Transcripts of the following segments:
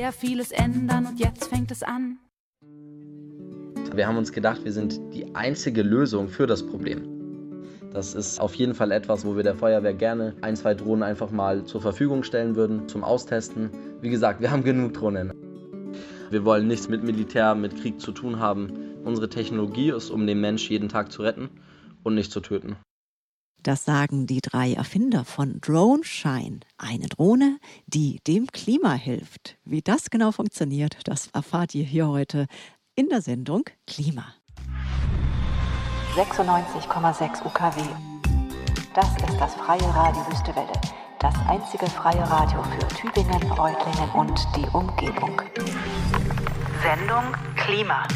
sehr vieles ändern und jetzt fängt es an. Wir haben uns gedacht, wir sind die einzige Lösung für das Problem. Das ist auf jeden Fall etwas, wo wir der Feuerwehr gerne 1, 2 Drohnen einfach mal zur Verfügung stellen würden, zum Austesten. Wie gesagt, wir haben genug Drohnen. Wir wollen nichts mit Militär, mit Krieg zu tun haben. Unsere Technologie ist, um den Mensch jeden Tag zu retten und nicht zu töten. Das sagen die 3 Erfinder von DroneShine. Eine Drohne, die dem Klima hilft. Wie das genau funktioniert, das erfahrt ihr hier heute in der Sendung Klima. 96,6 UKW. Das ist das freie Radio Wüstewelle. Das einzige freie Radio für Tübingen, Reutlingen und die Umgebung. Sendung Klima.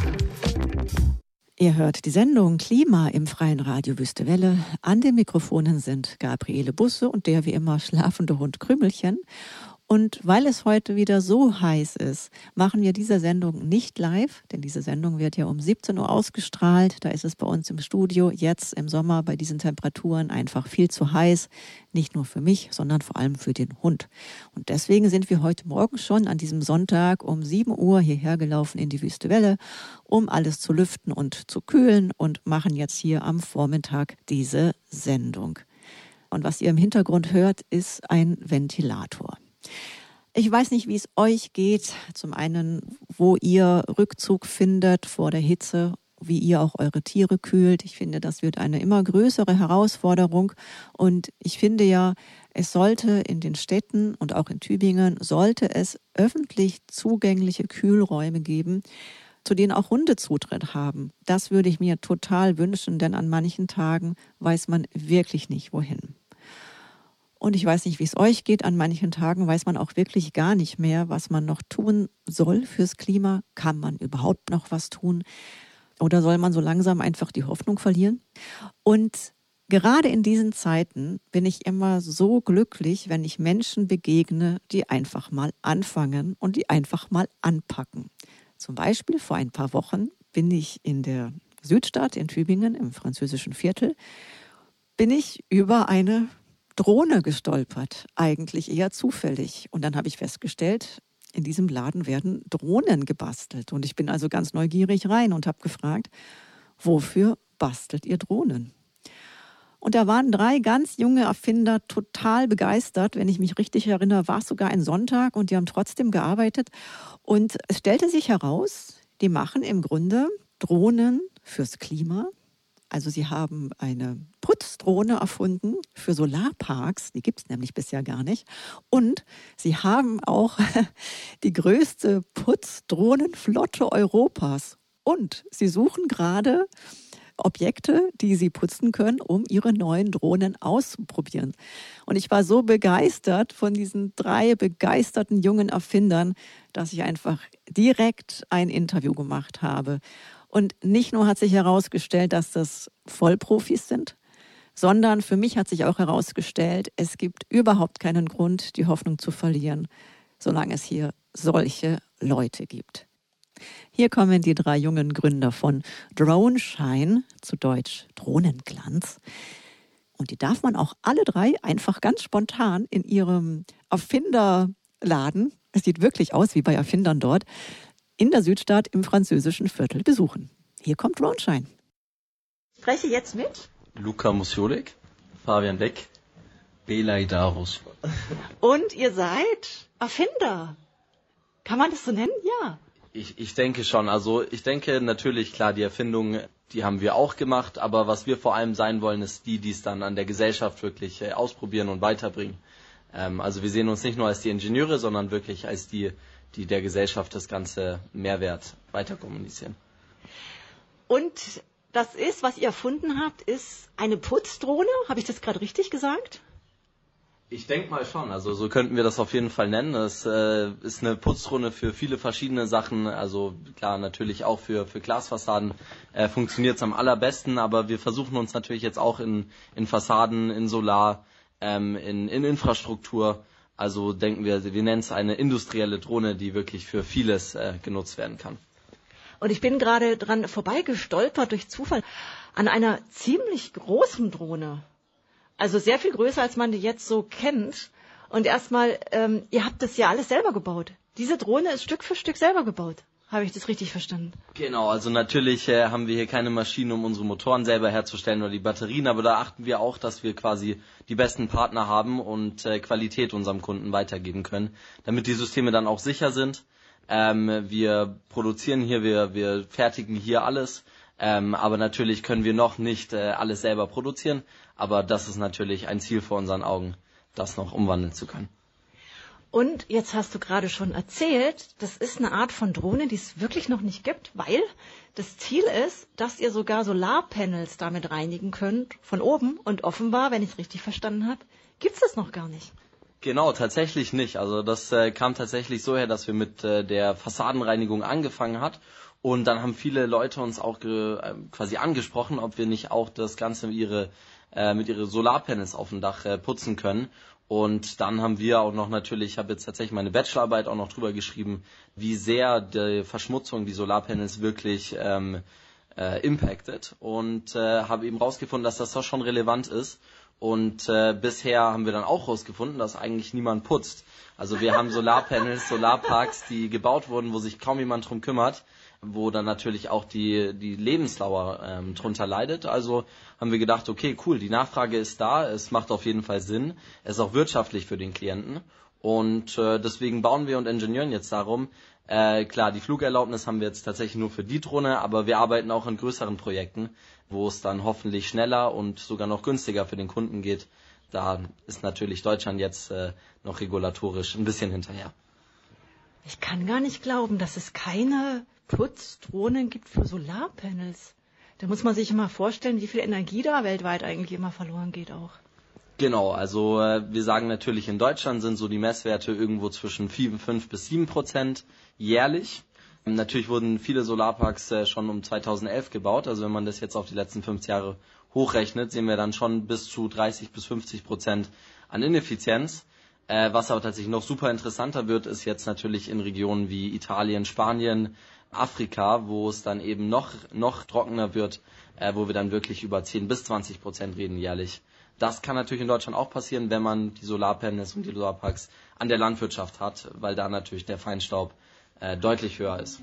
Ihr hört die Sendung Klima im freien Radio Wüstewelle. An den Mikrofonen sind Gabriele Busse und der wie immer schlafende Hund Krümelchen. Und weil es heute wieder so heiß ist, machen wir diese Sendung nicht live, denn diese Sendung wird ja um 17 Uhr ausgestrahlt. Da ist es bei uns im Studio jetzt im Sommer bei diesen Temperaturen einfach viel zu heiß. Nicht nur für mich, sondern vor allem für den Hund. Und deswegen sind wir heute Morgen schon an diesem Sonntag um 7 Uhr hierher gelaufen in die Wüstewelle, um alles zu lüften und zu kühlen und machen jetzt hier am Vormittag diese Sendung. Und was ihr im Hintergrund hört, ist ein Ventilator. Ich weiß nicht, wie es euch geht. Zum einen, wo ihr Rückzug findet vor der Hitze, wie ihr auch eure Tiere kühlt. Ich finde, das wird eine immer größere Herausforderung. Und ich finde ja, es sollte in den Städten und auch in Tübingen, sollte es öffentlich zugängliche Kühlräume geben, zu denen auch Hunde Zutritt haben. Das würde ich mir total wünschen, denn an manchen Tagen weiß man wirklich nicht, wohin. Und ich weiß nicht, wie es euch geht. An manchen Tagen weiß man auch wirklich gar nicht mehr, was man noch tun soll fürs Klima. Kann man überhaupt noch was tun? Oder soll man so langsam einfach die Hoffnung verlieren? Und gerade in diesen Zeiten bin ich immer so glücklich, wenn ich Menschen begegne, die einfach mal anfangen und die einfach mal anpacken. Zum Beispiel vor ein paar Wochen bin ich in der Südstadt in Tübingen, im französischen Viertel, bin ich über eine Drohne gestolpert, eigentlich eher zufällig. Und dann habe ich festgestellt, in diesem Laden werden Drohnen gebastelt. Und ich bin also ganz neugierig rein und habe gefragt, wofür bastelt ihr Drohnen? Und da waren 3 ganz junge Erfinder total begeistert. Wenn ich mich richtig erinnere, war es sogar ein Sonntag und die haben trotzdem gearbeitet. Und es stellte sich heraus, die machen im Grunde Drohnen fürs Klima. Also sie haben eine Putzdrohne erfunden für Solarparks, die gibt es nämlich bisher gar nicht. Und sie haben auch die größte Putzdrohnenflotte Europas. Und sie suchen gerade Objekte, die sie putzen können, um ihre neuen Drohnen auszuprobieren. Und ich war so begeistert von diesen 3 begeisterten jungen Erfindern, dass ich einfach direkt ein Interview gemacht habe. Und nicht nur hat sich herausgestellt, dass das Vollprofis sind, sondern für mich hat sich auch herausgestellt, es gibt überhaupt keinen Grund, die Hoffnung zu verlieren, solange es hier solche Leute gibt. Hier kommen die 3 jungen Gründer von DroneShine, zu Deutsch Drohnenglanz. Und die darf man auch alle 3 einfach ganz spontan in ihrem Erfinderladen, es sieht wirklich aus wie bei Erfindern dort, in der Südstadt im französischen Viertel besuchen. Hier kommt DroneShine. Spreche jetzt mit Luca Musjolik, Fabian Beck, Belay Darus. Und ihr seid Erfinder. Kann man das so nennen? Ja. Ich denke schon. Also ich denke natürlich, klar, die Erfindung, die haben wir auch gemacht. Aber was wir vor allem sein wollen, ist die es dann an der Gesellschaft wirklich ausprobieren und weiterbringen. Also wir sehen uns nicht nur als die Ingenieure, sondern wirklich als die der Gesellschaft das ganze Mehrwert weiter kommunizieren. Und das ist, was ihr erfunden habt, ist eine Putzdrohne. Habe ich das gerade richtig gesagt? Ich denke mal schon. Also so könnten wir das auf jeden Fall nennen. Es ist eine Putzdrohne für viele verschiedene Sachen. Also klar, natürlich auch für Glasfassaden funktioniert es am allerbesten. Aber wir versuchen uns natürlich jetzt auch in Fassaden, in Solar, in Infrastruktur. Also denken wir nennen es eine industrielle Drohne, die wirklich für vieles genutzt werden kann. Und ich bin gerade dran vorbeigestolpert durch Zufall an einer ziemlich großen Drohne. Also sehr viel größer, als man die jetzt so kennt. Und erstmal, ihr habt das ja alles selber gebaut. diese Drohne ist Stück für Stück selber gebaut. Habe ich das richtig verstanden? Genau, also natürlich haben wir hier keine Maschinen, um unsere Motoren selber herzustellen oder die Batterien, aber da achten wir auch, dass wir quasi die besten Partner haben und Qualität unserem Kunden weitergeben können, damit die Systeme dann auch sicher sind. Wir produzieren hier, wir fertigen hier alles, aber natürlich können wir noch nicht alles selber produzieren, aber das ist natürlich ein Ziel vor unseren Augen, das noch umwandeln zu können. Und jetzt hast du gerade schon erzählt, das ist eine Art von Drohne, die es wirklich noch nicht gibt, weil das Ziel ist, dass ihr sogar Solarpanels damit reinigen könnt von oben. Und offenbar, wenn ich es richtig verstanden habe, gibt es das noch gar nicht. Genau, tatsächlich nicht. Also das kam tatsächlich so her, dass wir mit der Fassadenreinigung angefangen hat. Und dann haben viele Leute uns auch quasi angesprochen, ob wir nicht auch das Ganze mit ihre Solarpanels auf dem Dach putzen können. Und dann haben wir auch noch natürlich, ich habe jetzt tatsächlich meine Bachelorarbeit auch noch drüber geschrieben, wie sehr die Verschmutzung die Solarpanels wirklich impactet. Und habe eben rausgefunden, dass das doch schon relevant ist. Und bisher haben wir dann auch rausgefunden, dass eigentlich niemand putzt. Also wir haben Solarpanels, Solarparks, die gebaut wurden, wo sich kaum jemand drum kümmert, wo dann natürlich auch die Lebensdauer drunter leidet. Also haben wir gedacht, okay, cool, die Nachfrage ist da, es macht auf jeden Fall Sinn, es ist auch wirtschaftlich für den Klienten und deswegen bauen wir und ingenieren jetzt darum. Klar, die Flugerlaubnis haben wir jetzt tatsächlich nur für die Drohne, aber wir arbeiten auch an größeren Projekten, wo es dann hoffentlich schneller und sogar noch günstiger für den Kunden geht. Da ist natürlich Deutschland jetzt noch regulatorisch ein bisschen hinterher. Ich kann gar nicht glauben, dass es keine Putzdrohnen gibt für Solarpanels. Da muss man sich immer vorstellen, wie viel Energie da weltweit eigentlich immer verloren geht auch. Genau, also wir sagen natürlich, in Deutschland sind so die Messwerte irgendwo zwischen 5 bis 7% jährlich. Natürlich wurden viele Solarparks schon um 2011 gebaut, also wenn man das jetzt auf die letzten 5 Jahre hochrechnet, sehen wir dann schon bis zu 30 bis 50% an Ineffizienz. Was aber tatsächlich noch super interessanter wird, ist jetzt natürlich in Regionen wie Italien, Spanien, Afrika, wo es dann eben noch trockener wird, wo wir dann wirklich über 10 bis 20% reden jährlich. Das kann natürlich in Deutschland auch passieren, wenn man die Solarpanels und die Solarparks an der Landwirtschaft hat, weil da natürlich der Feinstaub deutlich höher ist.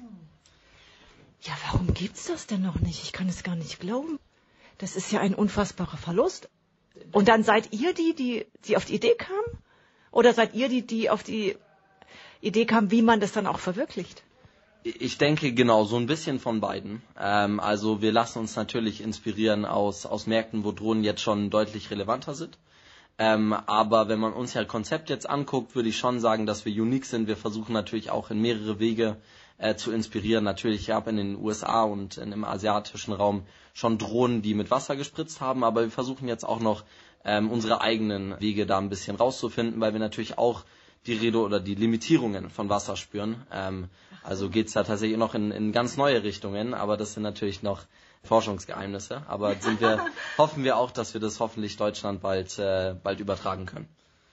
Ja, warum gibt's das denn noch nicht? Ich kann es gar nicht glauben. Das ist ja ein unfassbarer Verlust. Und dann seid ihr die auf die Idee kamen? Oder seid ihr die auf die Idee kamen, wie man das dann auch verwirklicht? Ich denke genau, so ein bisschen von beiden. Also wir lassen uns natürlich inspirieren aus Märkten, wo Drohnen jetzt schon deutlich relevanter sind. Aber wenn man uns ja Konzept jetzt anguckt, würde ich schon sagen, dass wir unique sind. Wir versuchen natürlich auch in mehrere Wege zu inspirieren. Natürlich, ich habe in den USA und im asiatischen Raum schon Drohnen, die mit Wasser gespritzt haben, aber wir versuchen jetzt auch noch unsere eigenen Wege da ein bisschen rauszufinden, weil wir natürlich auch die Rede oder die Limitierungen von Wasser spüren. Also geht's da tatsächlich noch in ganz neue Richtungen, aber das sind natürlich noch Forschungsgeheimnisse. Aber hoffen wir auch, dass wir das hoffentlich Deutschland bald übertragen können.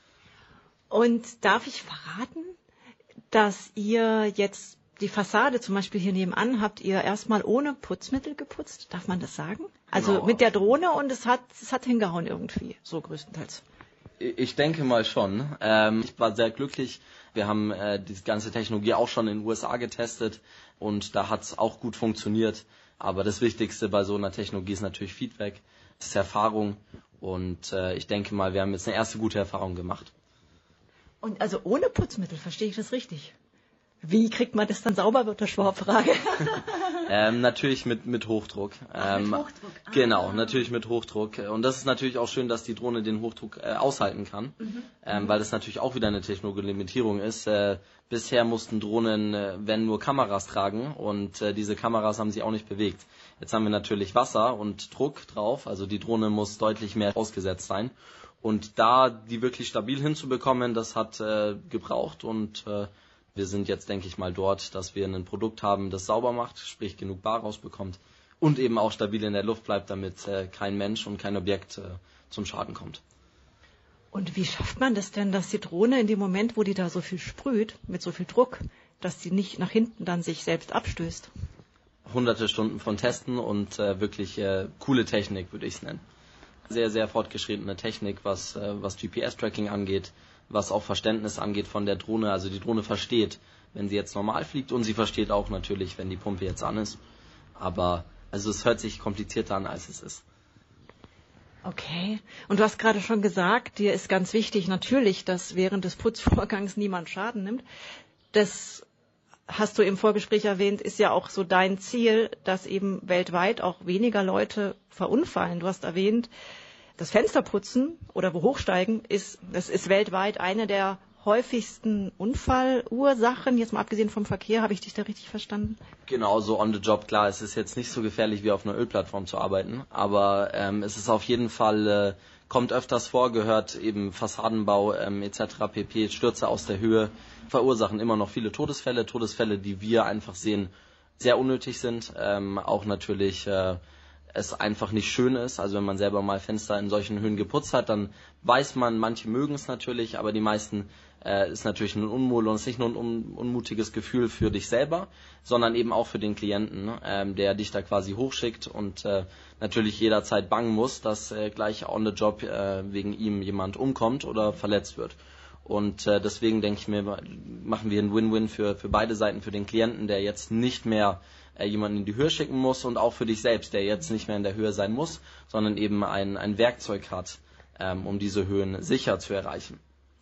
Und darf ich verraten, dass ihr jetzt die Fassade zum Beispiel hier nebenan habt ihr erstmal ohne Putzmittel geputzt? Darf man das sagen? Also genau. Mit der Drohne und es hat hingehauen irgendwie, so größtenteils. Ich denke mal schon. Ich war sehr glücklich. Wir haben die ganze Technologie auch schon in den USA getestet und da hat es auch gut funktioniert. Aber das Wichtigste bei so einer Technologie ist natürlich Feedback, das ist Erfahrung und ich denke mal, wir haben jetzt eine erste gute Erfahrung gemacht. Und also ohne Putzmittel, verstehe ich das richtig? Wie kriegt man das dann sauber, wird eine Schwab-Frage. Natürlich mit Hochdruck. Mit Hochdruck. Genau, natürlich mit Hochdruck. Und das ist natürlich auch schön, dass die Drohne den Hochdruck aushalten kann, weil das natürlich auch wieder eine Technologie-Limitierung ist. Bisher mussten Drohnen, wenn nur Kameras tragen und diese Kameras haben sich auch nicht bewegt. Jetzt haben wir natürlich Wasser und Druck drauf, also die Drohne muss deutlich mehr ausgesetzt sein. Und da die wirklich stabil hinzubekommen, das hat gebraucht und wir sind jetzt, denke ich mal, dort, dass wir ein Produkt haben, das sauber macht, sprich genug Bar rausbekommt und eben auch stabil in der Luft bleibt, damit kein Mensch und kein Objekt zum Schaden kommt. Und wie schafft man das denn, dass die Drohne in dem Moment, wo die da so viel sprüht, mit so viel Druck, dass die nicht nach hinten dann sich selbst abstößt? Hunderte Stunden von Testen und wirklich coole Technik, würde ich es nennen. Sehr, sehr fortgeschrittene Technik, was GPS-Tracking angeht, was auch Verständnis angeht von der Drohne. Also die Drohne versteht, wenn sie jetzt normal fliegt, und sie versteht auch natürlich, wenn die Pumpe jetzt an ist. Aber also es hört sich komplizierter an, als es ist. Okay. Und du hast gerade schon gesagt, dir ist ganz wichtig natürlich, dass während des Putzvorgangs niemand Schaden nimmt. Das hast du im Vorgespräch erwähnt, ist ja auch so dein Ziel, dass eben weltweit auch weniger Leute verunfallen. Du hast erwähnt, das Fensterputzen oder Hochsteigen ist weltweit eine der häufigsten Unfallursachen. Jetzt mal abgesehen vom Verkehr, habe ich dich da richtig verstanden? Genau, so on the job, klar. Es ist jetzt nicht so gefährlich, wie auf einer Ölplattform zu arbeiten, aber es ist auf jeden Fall, kommt öfters vor, gehört eben Fassadenbau etc. pp. Stürze aus der Höhe verursachen immer noch viele Todesfälle, die wir einfach sehen, sehr unnötig sind. Auch natürlich es einfach nicht schön ist. Also wenn man selber mal Fenster in solchen Höhen geputzt hat, dann weiß man, manche mögen es natürlich, aber die meisten ist natürlich ein Unmut, und es ist nicht nur ein unmutiges Gefühl für dich selber, sondern eben auch für den Klienten, der dich da quasi hochschickt und natürlich jederzeit bangen muss, dass gleich on the job wegen ihm jemand umkommt oder verletzt wird. Und deswegen denke ich mir, machen wir ein Win-Win für beide Seiten, für den Klienten, der jetzt nicht mehr jemanden in die Höhe schicken muss, und auch für dich selbst, der jetzt nicht mehr in der Höhe sein muss, sondern eben ein Werkzeug hat, um diese Höhen sicher zu erreichen.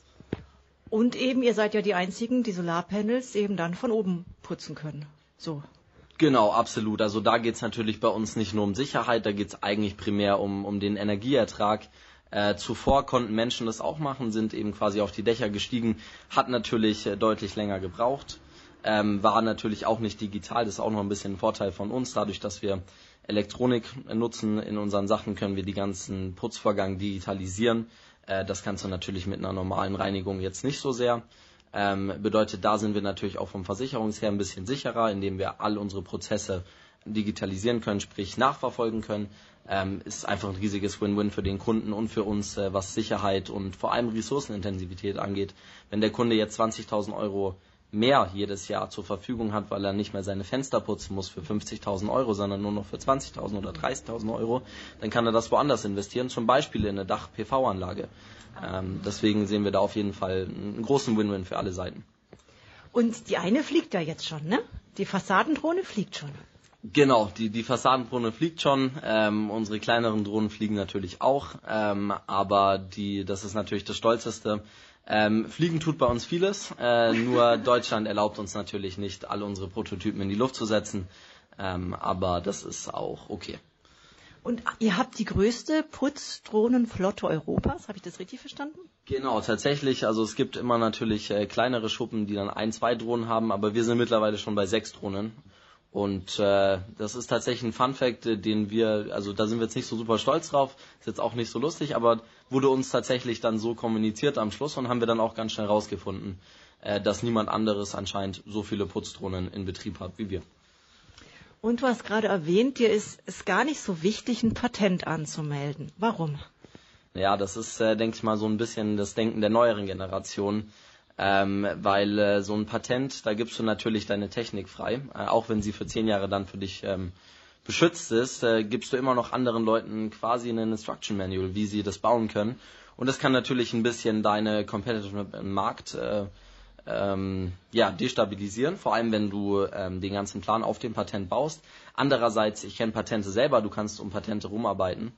Und eben, ihr seid ja die Einzigen, die Solarpanels eben dann von oben putzen können. So. Genau, absolut. Also da geht es natürlich bei uns nicht nur um Sicherheit, da geht es eigentlich primär um den Energieertrag. Zuvor konnten Menschen das auch machen, sind eben quasi auf die Dächer gestiegen, hat natürlich deutlich länger gebraucht. War natürlich auch nicht digital, das ist auch noch ein bisschen ein Vorteil von uns. Dadurch, dass wir Elektronik nutzen in unseren Sachen, können wir die ganzen Putzvorgang digitalisieren. Das kannst du natürlich mit einer normalen Reinigung jetzt nicht so sehr. Bedeutet, da sind wir natürlich auch vom Versicherungsher ein bisschen sicherer, indem wir all unsere Prozesse digitalisieren können, sprich nachverfolgen können. Ist einfach ein riesiges Win-Win für den Kunden und für uns, was Sicherheit und vor allem Ressourcenintensivität angeht. Wenn der Kunde jetzt 20.000 Euro mehr jedes Jahr zur Verfügung hat, weil er nicht mehr seine Fenster putzen muss für 50.000 Euro, sondern nur noch für 20.000 oder 30.000 Euro, dann kann er das woanders investieren, zum Beispiel in eine Dach-PV-Anlage. Deswegen sehen wir da auf jeden Fall einen großen Win-Win für alle Seiten. Und die eine fliegt ja jetzt schon, ne? Die Fassadendrohne fliegt schon. Genau, die Fassadendrohne fliegt schon. Unsere kleineren Drohnen fliegen natürlich auch, aber das ist natürlich das Stolzeste. Fliegen tut bei uns vieles, nur Deutschland erlaubt uns natürlich nicht, alle unsere Prototypen in die Luft zu setzen, aber das ist auch okay. Und ihr habt die größte Putzdrohnenflotte Europas, habe ich das richtig verstanden? Genau, tatsächlich, also es gibt immer natürlich kleinere Schuppen, die dann 1, 2 Drohnen haben, aber wir sind mittlerweile schon bei 6 Drohnen. Und das ist tatsächlich ein Funfact, also da sind wir jetzt nicht so super stolz drauf, ist jetzt auch nicht so lustig, aber wurde uns tatsächlich dann so kommuniziert am Schluss und haben wir dann auch ganz schnell rausgefunden, dass niemand anderes anscheinend so viele Putzdrohnen in Betrieb hat wie wir. Und du hast gerade erwähnt, dir ist es gar nicht so wichtig, ein Patent anzumelden. Warum? Ja, das ist, denke ich mal, so ein bisschen das Denken der neueren Generation. Weil so ein Patent, da gibst du natürlich deine Technik frei, auch wenn sie für 10 Jahre dann für dich beschützt ist, gibst du immer noch anderen Leuten quasi einen Instruction Manual, wie sie das bauen können, und das kann natürlich ein bisschen deine Competitive im Markt destabilisieren, vor allem wenn du den ganzen Plan auf dem Patent baust. Andererseits, ich kenne Patente selber, du kannst um Patente rumarbeiten.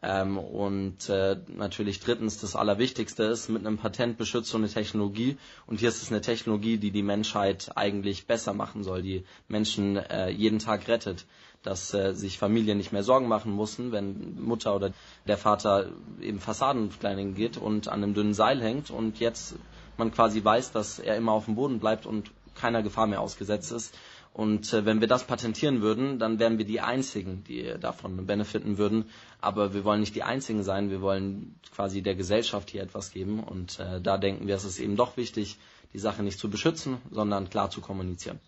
Natürlich drittens, das Allerwichtigste ist, mit einem Patent beschützt du eine Technologie, und hier ist es eine Technologie, die die Menschheit eigentlich besser machen soll, die Menschen jeden Tag rettet, dass sich Familien nicht mehr Sorgen machen müssen, wenn Mutter oder der Vater eben Fassadenplanning geht und an einem dünnen Seil hängt und jetzt man quasi weiß, dass er immer auf dem Boden bleibt und keiner Gefahr mehr ausgesetzt ist. Und wenn wir das patentieren würden, dann wären wir die Einzigen, die davon benefiten würden. Aber wir wollen nicht die Einzigen sein, wir wollen quasi der Gesellschaft hier etwas geben. Und da denken wir, es ist eben doch wichtig, die Sache nicht zu beschützen, sondern klar zu kommunizieren.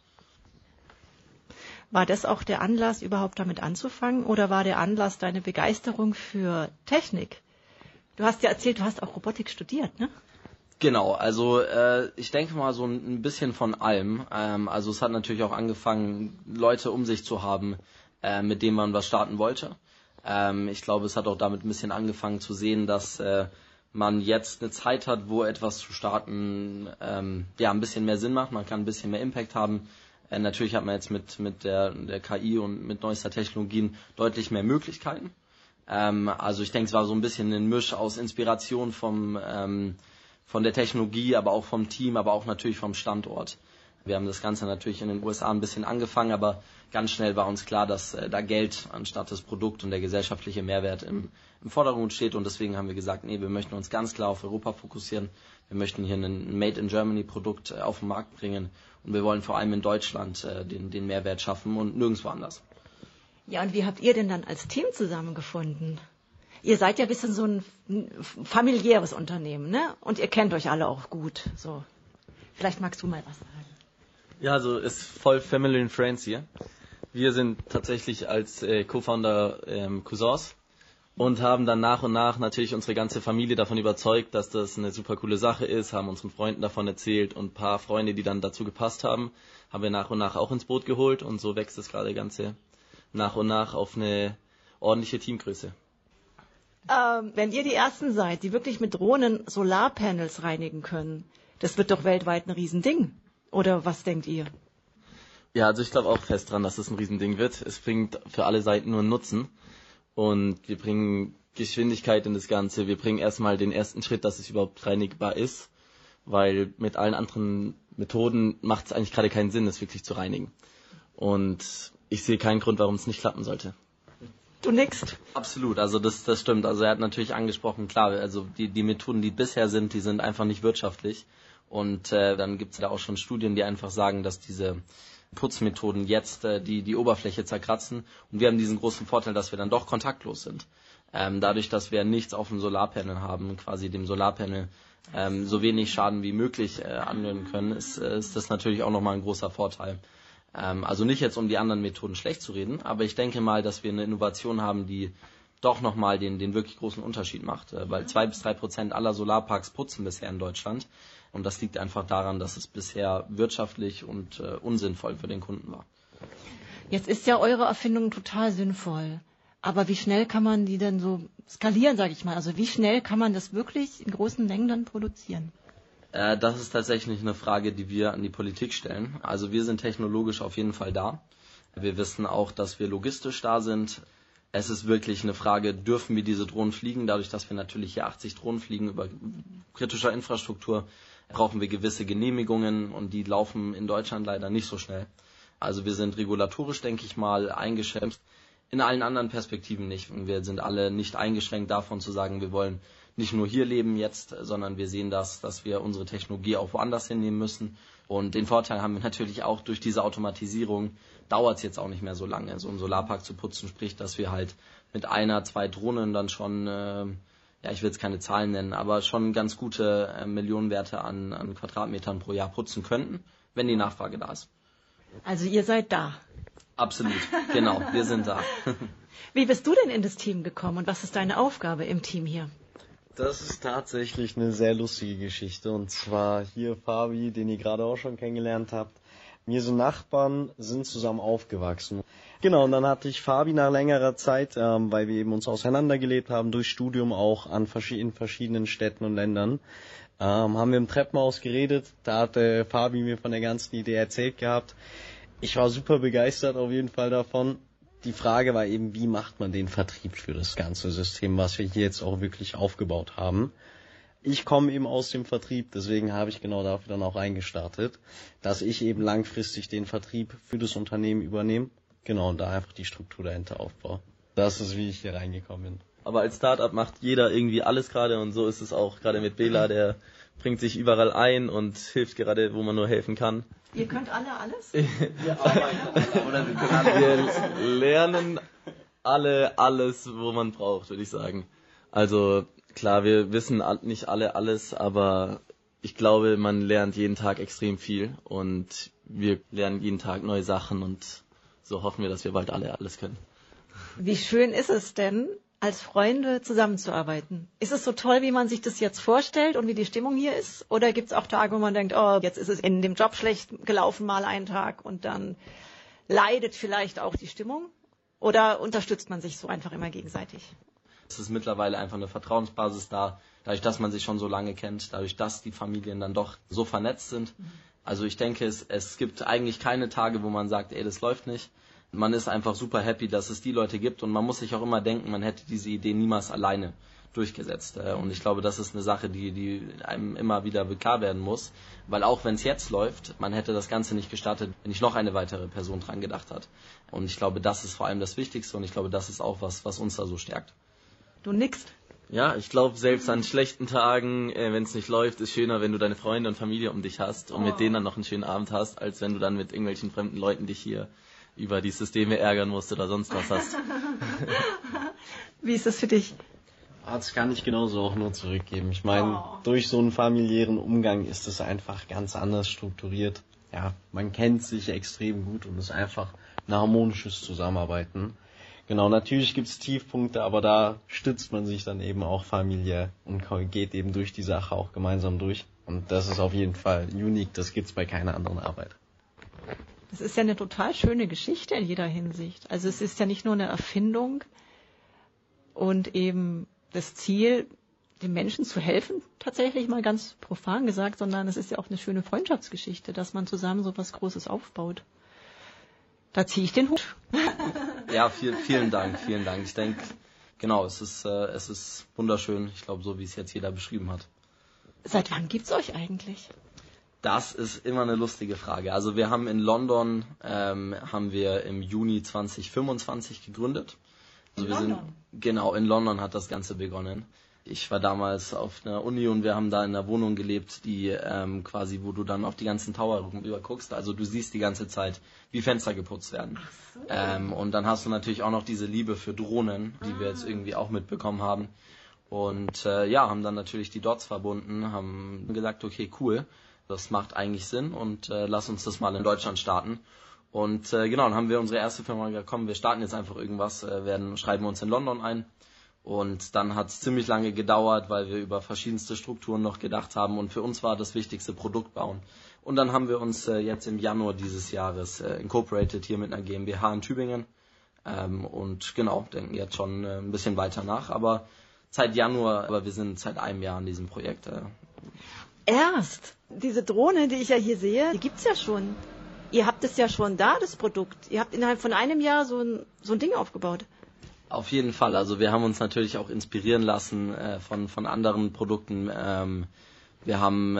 War das auch der Anlass, überhaupt damit anzufangen? Oder war der Anlass deine Begeisterung für Technik? Du hast ja erzählt, du hast auch Robotik studiert, ne? Genau, also ich denke mal so ein bisschen von allem. Also es hat natürlich auch angefangen, Leute um sich zu haben, mit denen man was starten wollte. Ich glaube, es hat auch damit ein bisschen angefangen zu sehen, dass man jetzt eine Zeit hat, wo etwas zu starten ein bisschen mehr Sinn macht, man kann ein bisschen mehr Impact haben. Natürlich hat man jetzt mit der KI und mit neuester Technologien deutlich mehr Möglichkeiten. Also ich denke, es war so ein bisschen ein Misch aus Inspiration von der Technologie, aber auch vom Team, aber auch natürlich vom Standort. Wir haben das Ganze natürlich in den USA ein bisschen angefangen, aber ganz schnell war uns klar, dass da Geld anstatt das Produkt und der gesellschaftliche Mehrwert im Vordergrund steht. Und deswegen haben wir gesagt, nee, wir möchten uns ganz klar auf Europa fokussieren. Wir möchten hier ein Made in Germany Produkt auf den Markt bringen. Und wir wollen vor allem in Deutschland den Mehrwert schaffen und nirgendwo anders. Ja, und wie habt ihr denn dann als Team zusammengefunden? Ihr seid ja ein bisschen so ein familiäres Unternehmen, ne? Und ihr kennt euch alle auch gut. So, vielleicht magst du mal was sagen. Ja, also ist voll Family and Friends hier. Wir sind tatsächlich als Co-Founder Cousins und haben dann nach und nach natürlich unsere ganze Familie davon überzeugt, dass das eine super coole Sache ist, haben unseren Freunden davon erzählt und ein paar Freunde, die dann dazu gepasst haben wir nach und nach auch ins Boot geholt und so wächst das gerade Ganze nach und nach auf eine ordentliche Teamgröße. Wenn ihr die Ersten seid, die wirklich mit Drohnen Solarpanels reinigen können, das wird doch weltweit ein Riesending. Oder was denkt ihr? Ja, also ich glaube auch fest dran, dass das ein Riesending wird. Es bringt für alle Seiten nur einen Nutzen. Und wir bringen Geschwindigkeit in das Ganze. Wir bringen erstmal den ersten Schritt, dass es überhaupt reinigbar ist. Weil mit allen anderen Methoden macht es eigentlich gerade keinen Sinn, es wirklich zu reinigen. Und ich sehe keinen Grund, warum es nicht klappen sollte. Du nickst. Absolut, also das stimmt. Also er hat natürlich angesprochen, klar, also die Methoden, die bisher sind, die sind einfach nicht wirtschaftlich. Und dann gibt es da auch schon Studien, die einfach sagen, dass diese Putzmethoden jetzt die Oberfläche zerkratzen. Und wir haben diesen großen Vorteil, dass wir dann doch kontaktlos sind. Dadurch, dass wir nichts auf dem Solarpanel haben, quasi dem Solarpanel so wenig Schaden wie möglich anwenden können, ist das natürlich auch nochmal ein großer Vorteil. Also nicht jetzt, um die anderen Methoden schlecht zu reden, aber ich denke mal, dass wir eine Innovation haben, die doch nochmal den wirklich großen Unterschied macht. Weil 2-3% aller Solarparks putzen bisher in Deutschland. Und das liegt einfach daran, dass es bisher wirtschaftlich und unsinnvoll für den Kunden war. Jetzt ist ja eure Erfindung total sinnvoll. Aber wie schnell kann man die denn so skalieren, sage ich mal? Also wie schnell kann man das wirklich in großen Mengen dann produzieren? Das ist tatsächlich eine Frage, die wir an die Politik stellen. Also wir sind technologisch auf jeden Fall da. Wir wissen auch, dass wir logistisch da sind. Es ist wirklich eine Frage, dürfen wir diese Drohnen fliegen? Dadurch, dass wir natürlich hier 80 Drohnen fliegen über kritischer Infrastruktur, brauchen wir gewisse Genehmigungen und die laufen in Deutschland leider nicht so schnell. Also wir sind regulatorisch, denke ich mal, eingeschränkt. In allen anderen Perspektiven nicht. Wir sind alle nicht eingeschränkt davon zu sagen, wir wollen nicht nur hier leben jetzt, sondern wir sehen dass wir unsere Technologie auch woanders hinnehmen müssen. Und den Vorteil haben wir natürlich auch durch diese Automatisierung, dauert es jetzt auch nicht mehr so lange, so einen Solarpark zu putzen, sprich, dass wir halt mit 1-2 Drohnen dann schon, ich will jetzt keine Zahlen nennen, aber schon ganz gute Millionenwerte an Quadratmetern pro Jahr putzen könnten, wenn die Nachfrage da ist. Also ihr seid da. Absolut, genau, wir sind da. Wie bist du denn in das Team gekommen und was ist deine Aufgabe im Team hier? Das ist tatsächlich eine sehr lustige Geschichte. Und zwar hier Fabi, den ihr gerade auch schon kennengelernt habt. Wir sind Nachbarn, sind zusammen aufgewachsen. Genau, und dann hatte ich Fabi nach längerer Zeit, weil wir eben uns auseinandergelebt haben, durch Studium auch in verschiedenen Städten und Ländern, haben wir im Treppenhaus geredet. Da hatte Fabi mir von der ganzen Idee erzählt gehabt. Ich war super begeistert auf jeden Fall davon. Die Frage war eben, wie macht man den Vertrieb für das ganze System, was wir hier jetzt auch wirklich aufgebaut haben. Ich komme eben aus dem Vertrieb, deswegen habe ich genau dafür dann auch eingestartet, dass ich eben langfristig den Vertrieb für das Unternehmen übernehme. Genau, und da einfach die Struktur dahinter aufbaue. Das ist, wie ich hier reingekommen bin. Aber als Startup macht jeder irgendwie alles gerade und so ist es auch gerade mit Bela, der bringt sich überall ein und hilft gerade, wo man nur helfen kann. Ihr könnt alle alles? Wir lernen alle alles, wo man braucht, würde ich sagen. Also klar, wir wissen nicht alle alles, aber ich glaube, man lernt jeden Tag extrem viel und wir lernen jeden Tag neue Sachen und so hoffen wir, dass wir bald alle alles können. Wie schön ist es denn, als Freunde zusammenzuarbeiten? Ist es so toll, wie man sich das jetzt vorstellt und wie die Stimmung hier ist? Oder gibt es auch Tage, wo man denkt, oh, jetzt ist es in dem Job schlecht gelaufen mal einen Tag und dann leidet vielleicht auch die Stimmung? Oder unterstützt man sich so einfach immer gegenseitig? Es ist mittlerweile einfach eine Vertrauensbasis da, dadurch, dass man sich schon so lange kennt, dadurch, dass die Familien dann doch so vernetzt sind. Also ich denke, es gibt eigentlich keine Tage, wo man sagt, ey, das läuft nicht. Man ist einfach super happy, dass es die Leute gibt und man muss sich auch immer denken, man hätte diese Idee niemals alleine durchgesetzt. Und ich glaube, das ist eine Sache, die einem immer wieder klar werden muss, weil auch wenn es jetzt läuft, man hätte das Ganze nicht gestartet, wenn nicht noch eine weitere Person dran gedacht hat. Und ich glaube, das ist vor allem das Wichtigste und ich glaube, das ist auch was uns da so stärkt. Du nickst. Ja, ich glaube, selbst an schlechten Tagen, wenn es nicht läuft, ist schöner, wenn du deine Freunde und Familie um dich hast und mit denen dann noch einen schönen Abend hast, als wenn du dann mit irgendwelchen fremden Leuten dich hier über die Systeme ärgern musst oder sonst was hast. Wie ist das für dich? Das kann ich genauso auch nur zurückgeben. Ich meine, durch so einen familiären Umgang ist es einfach ganz anders strukturiert. Ja, man kennt sich extrem gut und es ist einfach ein harmonisches Zusammenarbeiten. Genau, natürlich gibt's Tiefpunkte, aber da stützt man sich dann eben auch familiär und geht eben durch die Sache auch gemeinsam durch. Und das ist auf jeden Fall unique, das gibt's bei keiner anderen Arbeit. Das ist ja eine total schöne Geschichte in jeder Hinsicht. Also es ist ja nicht nur eine Erfindung und eben das Ziel, den Menschen zu helfen, tatsächlich mal ganz profan gesagt, sondern es ist ja auch eine schöne Freundschaftsgeschichte, dass man zusammen so was Großes aufbaut. Da ziehe ich den Hut. Ja, vielen Dank. Ich denke, genau, es ist wunderschön. Ich glaube, so wie es jetzt jeder beschrieben hat. Seit wann gibt's euch eigentlich? Das ist immer eine lustige Frage. Also wir haben in London, haben wir im Juni 2025 gegründet. Also in London hat das Ganze begonnen. Ich war damals auf einer Uni und wir haben da in einer Wohnung gelebt, die quasi, wo du dann auf die ganzen Tower rüber guckst. Also du siehst die ganze Zeit, wie Fenster geputzt werden. So. Und dann hast du natürlich auch noch diese Liebe für Drohnen, die wir jetzt irgendwie auch mitbekommen haben. Und haben dann natürlich die Dots verbunden, haben gesagt, okay, cool, das macht eigentlich Sinn und lass uns das mal in Deutschland starten. Und dann haben wir unsere erste Firma gesagt, komm, wir starten jetzt einfach irgendwas, schreiben uns in London ein. Und dann hat es ziemlich lange gedauert, weil wir über verschiedenste Strukturen noch gedacht haben. Und für uns war das wichtigste Produkt bauen. Und dann haben wir uns jetzt im Januar dieses Jahres incorporated hier mit einer GmbH in Tübingen. Denken jetzt schon ein bisschen weiter nach. Aber wir sind seit einem Jahr an diesem Projekt. Erst? Diese Drohne, die ich ja hier sehe, die gibt's ja schon. Ihr habt es ja schon da, das Produkt. Ihr habt innerhalb von einem Jahr so ein Ding aufgebaut. Auf jeden Fall. Also wir haben uns natürlich auch inspirieren lassen von anderen Produkten. Wir haben,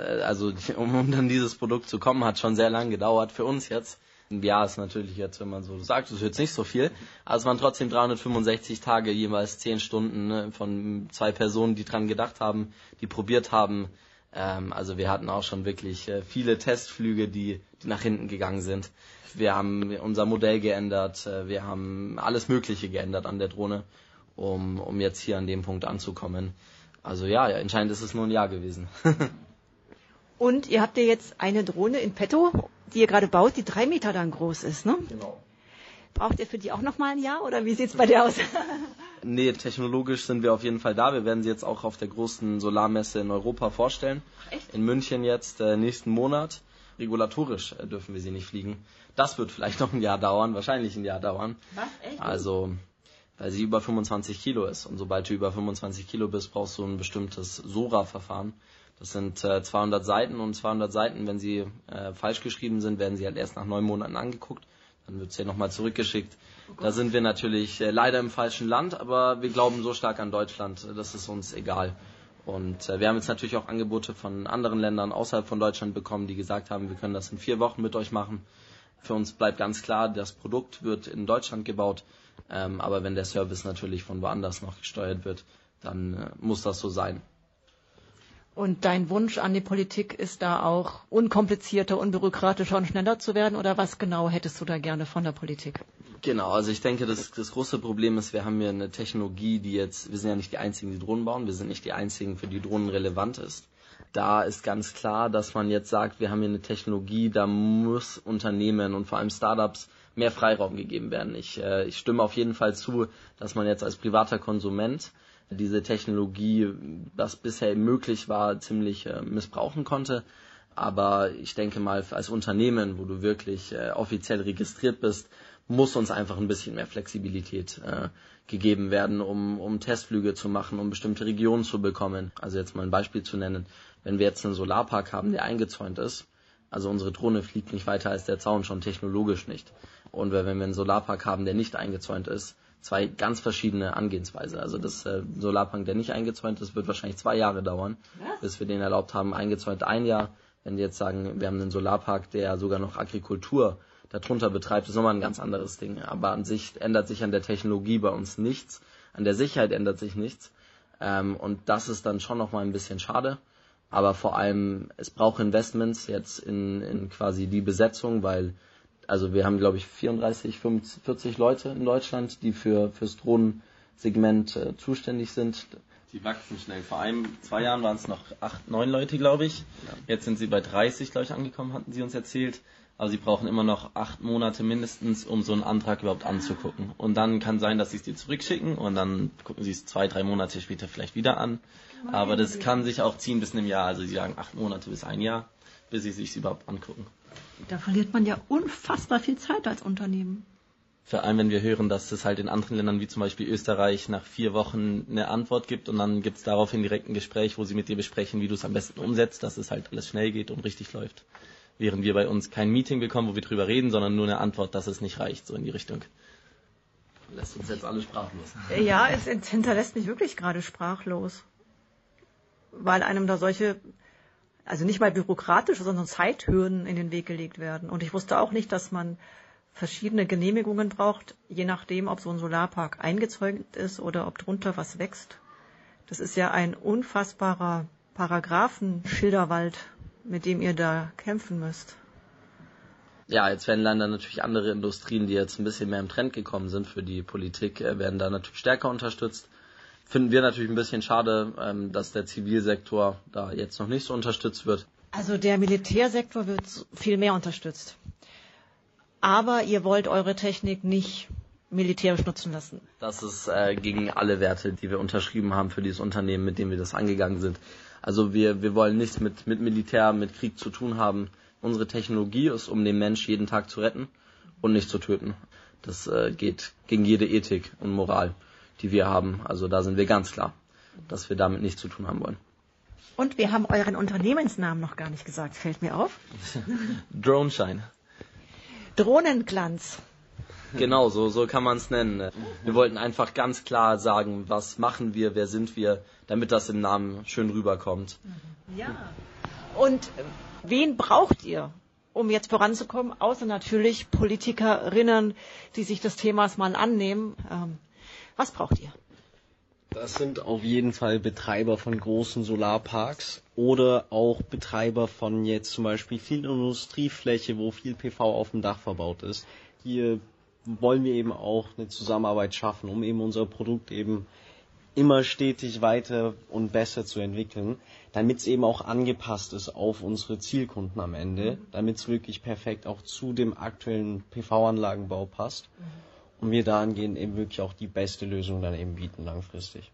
um dann dieses Produkt zu kommen, hat schon sehr lange gedauert. Für uns jetzt, ein Jahr ist natürlich jetzt, wenn man so sagt, ist jetzt nicht so viel. Aber es waren trotzdem 365 Tage, jeweils 10 Stunden von 2 Personen, die dran gedacht haben, die probiert haben. Also wir hatten auch schon wirklich viele Testflüge, die nach hinten gegangen sind. Wir haben unser Modell geändert, wir haben alles Mögliche geändert an der Drohne, um jetzt hier an dem Punkt anzukommen. Also ja, entscheidend ist es nur ein Jahr gewesen. Und ihr habt ja jetzt eine Drohne in petto, die ihr gerade baut, die 3 Meter dann groß ist, ne? Genau. Braucht ihr für die auch nochmal ein Jahr oder wie sieht's bei dir aus? Nee, technologisch sind wir auf jeden Fall da. Wir werden sie jetzt auch auf der großen Solarmesse in Europa vorstellen. Echt? In München jetzt nächsten Monat. Regulatorisch dürfen wir sie nicht fliegen. Das wird vielleicht noch ein Jahr dauern, wahrscheinlich ein Jahr dauern. Was? Echt? Also, weil sie über 25 Kilo ist. Und sobald du über 25 Kilo bist, brauchst du ein bestimmtes SORA-Verfahren. Das sind 200 Seiten und 200 Seiten, wenn sie falsch geschrieben sind, werden sie halt erst nach 9 Monaten angeguckt. Dann wird es ja nochmal zurückgeschickt. Da sind wir natürlich leider im falschen Land, aber wir glauben so stark an Deutschland, das ist uns egal. Und wir haben jetzt natürlich auch Angebote von anderen Ländern außerhalb von Deutschland bekommen, die gesagt haben, wir können das in 4 Wochen mit euch machen. Für uns bleibt ganz klar, das Produkt wird in Deutschland gebaut, aber wenn der Service natürlich von woanders noch gesteuert wird, dann muss das so sein. Und dein Wunsch an die Politik ist da auch unkomplizierter, unbürokratischer und schneller zu werden? Oder was genau hättest du da gerne von der Politik? Genau, also ich denke, das große Problem ist, wir haben hier eine Technologie, wir sind ja nicht die Einzigen, die Drohnen bauen, wir sind nicht die Einzigen, für die Drohnen relevant ist. Da ist ganz klar, dass man jetzt sagt, wir haben hier eine Technologie, da muss Unternehmen und vor allem Startups mehr Freiraum gegeben werden. Ich stimme auf jeden Fall zu, dass man jetzt als privater Konsument diese Technologie, was bisher möglich war, ziemlich missbrauchen konnte. Aber ich denke mal, als Unternehmen, wo du wirklich offiziell registriert bist, muss uns einfach ein bisschen mehr Flexibilität gegeben werden, um Testflüge zu machen, um bestimmte Regionen zu bekommen. Also jetzt mal ein Beispiel zu nennen, wenn wir jetzt einen Solarpark haben, der eingezäunt ist, also unsere Drohne fliegt nicht weiter als der Zaun, schon technologisch nicht. Und wenn wir einen Solarpark haben, der nicht eingezäunt ist, 2 ganz verschiedene Angehensweise. Also das Solarpark, der nicht eingezäunt ist, wird wahrscheinlich 2 Jahre dauern, bis wir den erlaubt haben, eingezäunt 1 Jahr. Wenn wir jetzt sagen, wir haben einen Solarpark, der sogar noch Agrikultur darunter betreibt, ist nochmal ein ganz anderes Ding. Aber an sich ändert sich an der Technologie bei uns nichts, an der Sicherheit ändert sich nichts. Und das ist dann schon nochmal ein bisschen schade. Aber vor allem, es braucht Investments jetzt in quasi die Besetzung, weil, also wir haben, glaube ich, 34, 45 Leute in Deutschland, die fürs Drohnensegment zuständig sind. Die wachsen schnell. Vor 2 Jahren waren es noch 8, 9 Leute, glaube ich. Ja. Jetzt sind sie bei 30, glaube ich, angekommen, hatten sie uns erzählt. Aber sie brauchen immer noch 8 Monate mindestens, um so einen Antrag überhaupt anzugucken. Und dann kann sein, dass sie es dir zurückschicken und dann gucken sie es 2, 3 Monate später vielleicht wieder an. Aber das kann sich auch ziehen bis einem Jahr. Also sie sagen 8 Monate bis 1 Jahr, bis sie sich überhaupt angucken. Da verliert man ja unfassbar viel Zeit als Unternehmen. Vor allem, wenn wir hören, dass es halt in anderen Ländern wie zum Beispiel Österreich nach 4 Wochen eine Antwort gibt und dann gibt es daraufhin direkt ein Gespräch, wo sie mit dir besprechen, wie du es am besten umsetzt, dass es halt alles schnell geht und richtig läuft. Während wir bei uns kein Meeting bekommen, wo wir drüber reden, sondern nur eine Antwort, dass es nicht reicht, so in die Richtung. Lässt uns jetzt alle sprachlos. Ja, es hinterlässt mich wirklich gerade sprachlos. Weil einem da solche, also nicht mal bürokratische, sondern Zeithürden in den Weg gelegt werden. Und ich wusste auch nicht, dass man verschiedene Genehmigungen braucht, je nachdem, ob so ein Solarpark eingezäunt ist oder ob drunter was wächst. Das ist ja ein unfassbarer Paragraphenschilderwald, mit dem ihr da kämpfen müsst. Ja, jetzt werden leider natürlich andere Industrien, die jetzt ein bisschen mehr im Trend gekommen sind für die Politik, werden da natürlich stärker unterstützt. Finden wir natürlich ein bisschen schade, dass der Zivilsektor da jetzt noch nicht so unterstützt wird. Also der Militärsektor wird viel mehr unterstützt. Aber ihr wollt eure Technik nicht militärisch nutzen lassen. Das ist gegen alle Werte, die wir unterschrieben haben für dieses Unternehmen, mit dem wir das angegangen sind. Also wir wollen nichts mit Militär, mit Krieg zu tun haben. Unsere Technologie ist, um den Mensch jeden Tag zu retten und nicht zu töten. Das geht gegen jede Ethik und Moral, die wir haben. Also da sind wir ganz klar, dass wir damit nichts zu tun haben wollen. Und wir haben euren Unternehmensnamen noch gar nicht gesagt, fällt mir auf. Droneshine. Drohnenglanz. Genau, so kann man es nennen. Wir wollten einfach ganz klar sagen, was machen wir, wer sind wir, damit das im Namen schön rüberkommt. Ja. Und wen braucht ihr, um jetzt voranzukommen, außer natürlich Politikerinnen, die sich des Themas mal annehmen? Was braucht ihr? Das sind auf jeden Fall Betreiber von großen Solarparks oder auch Betreiber von jetzt zum Beispiel viel Industriefläche, wo viel PV auf dem Dach verbaut ist. Hier wollen wir eben auch eine Zusammenarbeit schaffen, um eben unser Produkt eben immer stetig weiter und besser zu entwickeln, damit es eben auch angepasst ist auf unsere Zielkunden am Ende, damit es wirklich perfekt auch zu dem aktuellen PV-Anlagenbau passt und wir dahingehend eben wirklich auch die beste Lösung dann eben bieten langfristig.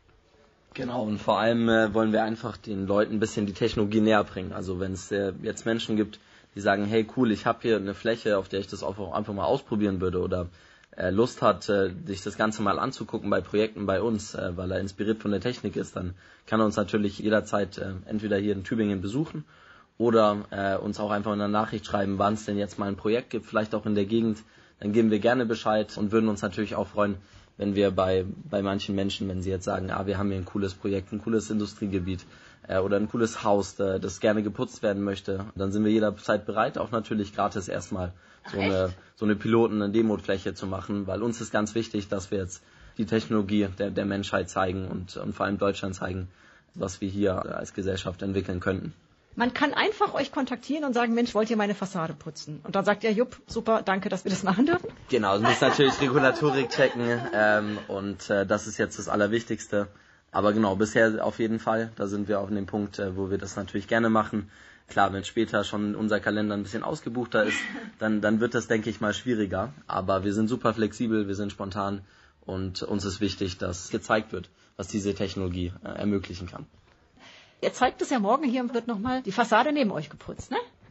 Genau, und vor allem wollen wir einfach den Leuten ein bisschen die Technologie näher bringen. Also wenn es jetzt Menschen gibt, die sagen, hey cool, ich habe hier eine Fläche, auf der ich das auch einfach mal ausprobieren würde oder Lust hat, sich das Ganze mal anzugucken bei Projekten bei uns, weil er inspiriert von der Technik ist, dann kann er uns natürlich jederzeit entweder hier in Tübingen besuchen oder uns auch einfach in einer Nachricht schreiben, wann es denn jetzt mal ein Projekt gibt, vielleicht auch in der Gegend. Dann geben wir gerne Bescheid und würden uns natürlich auch freuen, wenn wir bei manchen Menschen, wenn sie jetzt sagen, wir haben hier ein cooles Projekt, ein cooles Industriegebiet oder ein cooles Haus, das gerne geputzt werden möchte, dann sind wir jederzeit bereit, auch natürlich gratis erstmal so eine Piloten-, eine Demofläche zu machen, weil uns ist ganz wichtig, dass wir jetzt die Technologie der Menschheit zeigen und vor allem Deutschland zeigen, was wir hier als Gesellschaft entwickeln könnten. Man kann einfach euch kontaktieren und sagen, Mensch, wollt ihr meine Fassade putzen? Und dann sagt ihr, jupp, super, danke, dass wir das machen dürfen. Genau, du musst natürlich Regulatorik checken und das ist jetzt das Allerwichtigste. Aber genau, bisher auf jeden Fall, da sind wir auf dem Punkt, wo wir das natürlich gerne machen. Klar, wenn später schon unser Kalender ein bisschen ausgebuchter ist, dann wird das, denke ich mal, schwieriger. Aber wir sind super flexibel, wir sind spontan und uns ist wichtig, dass gezeigt wird, was diese Technologie ermöglichen kann. Ihr zeigt es ja morgen, hier wird nochmal die Fassade neben euch geputzt, ne?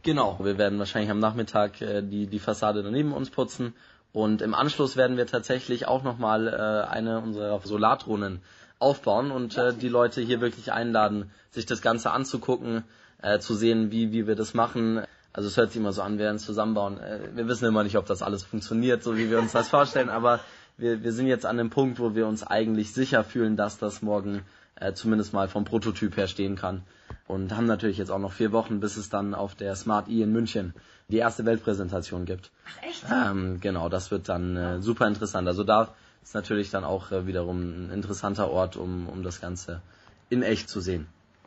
Genau, wir werden wahrscheinlich am Nachmittag die Fassade daneben uns putzen und im Anschluss werden wir tatsächlich auch nochmal eine unserer Solardrohnen aufbauen und die Leute hier wirklich einladen, sich das Ganze anzugucken, zu sehen, wie wir das machen. Also es hört sich immer so an, wir werden es zusammenbauen. Wir wissen immer nicht, ob das alles funktioniert, so wie wir uns das vorstellen, aber wir sind jetzt an dem Punkt, wo wir uns eigentlich sicher fühlen, dass das morgen zumindest mal vom Prototyp her stehen kann. Und haben natürlich jetzt auch noch 4 Wochen, bis es dann auf der Smart E in München die erste Weltpräsentation gibt. Ach echt? Genau, das wird dann super interessant. Also da ist natürlich dann auch wiederum ein interessanter Ort, um das Ganze in echt zu sehen.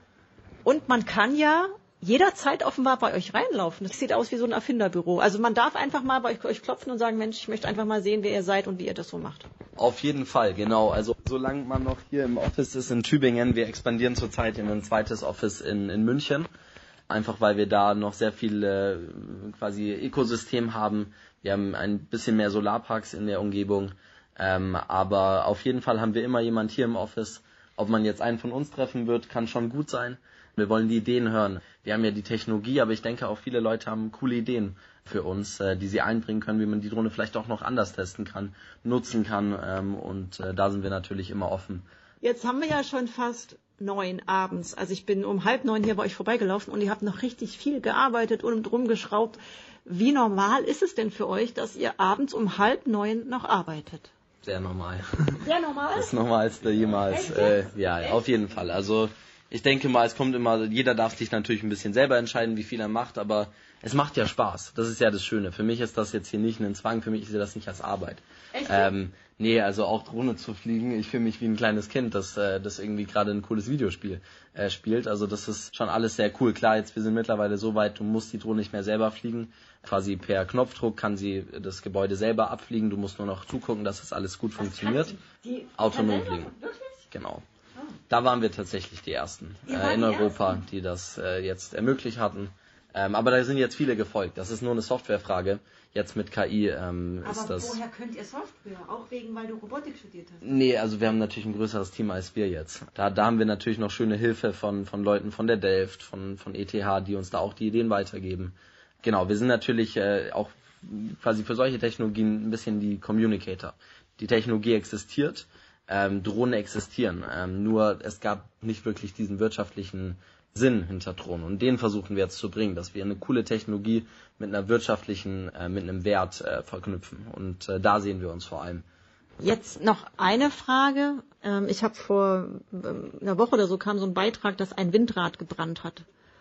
Und man kann ja jederzeit offenbar bei euch reinlaufen. Das sieht aus wie so ein Erfinderbüro. Also man darf einfach mal bei euch klopfen und sagen, Mensch, ich möchte einfach mal sehen, wer ihr seid und wie ihr das so macht. Auf jeden Fall, genau. Also solange man noch hier im Office ist in Tübingen, wir expandieren zurzeit in ein zweites Office in München. Einfach weil wir da noch sehr viel quasi Ökosystem haben. Wir haben ein bisschen mehr Solarparks in der Umgebung. Aber auf jeden Fall haben wir immer jemand hier im Office. Ob man jetzt einen von uns treffen wird, kann schon gut sein. Wir wollen die Ideen hören. Wir haben ja die Technologie, aber ich denke auch viele Leute haben coole Ideen für uns, die sie einbringen können, wie man die Drohne vielleicht auch noch anders testen kann, nutzen kann. Und da sind wir natürlich immer offen. Jetzt haben wir ja schon fast 9 abends. Also ich bin um 8:30 hier bei euch vorbeigelaufen und ihr habt noch richtig viel gearbeitet und rumgeschraubt. Wie normal ist es denn für euch, dass ihr abends um 8:30 noch arbeitet? Sehr normal. Sehr normal? Das Normalste jemals. Ja, auf jeden Fall. Also ich denke mal, es kommt immer, jeder darf sich natürlich ein bisschen selber entscheiden, wie viel er macht, aber es macht ja Spaß. Das ist ja das Schöne. Für mich ist das jetzt hier nicht ein Zwang, für mich ist das nicht als Arbeit. Echt? Nee, also auch Drohne zu fliegen, ich fühle mich wie ein kleines Kind, das irgendwie gerade ein cooles Videospiel spielt. Also das ist schon alles sehr cool. Klar, wir sind mittlerweile so weit, du musst die Drohne nicht mehr selber fliegen. Quasi per Knopfdruck kann sie das Gebäude selber abfliegen. Du musst nur noch zugucken, dass das alles gut funktioniert. Die Autonom fliegen. Wirklich? Genau. Da waren wir tatsächlich die Ersten in Europa, die das jetzt ermöglicht hatten. Aber da sind jetzt viele gefolgt. Das ist nur eine Softwarefrage. Jetzt mit KI ist das... Aber woher könnt ihr Software? Auch weil du Robotik studiert hast? Nee, also wir haben natürlich ein größeres Team als wir jetzt. Da haben wir natürlich noch schöne Hilfe von Leuten von der Delft, von ETH, die uns da auch die Ideen weitergeben. Genau, wir sind natürlich auch quasi für solche Technologien ein bisschen die Communicator. Die Technologie existiert. Drohnen existieren, nur es gab nicht wirklich diesen wirtschaftlichen Sinn hinter Drohnen und den versuchen wir jetzt zu bringen, dass wir eine coole Technologie mit einer wirtschaftlichen, mit einem Wert verknüpfen und da sehen wir uns vor allem. Jetzt noch eine Frage. Ich habe vor einer Woche oder so kam so ein Beitrag, dass ein Windrad gebrannt hat.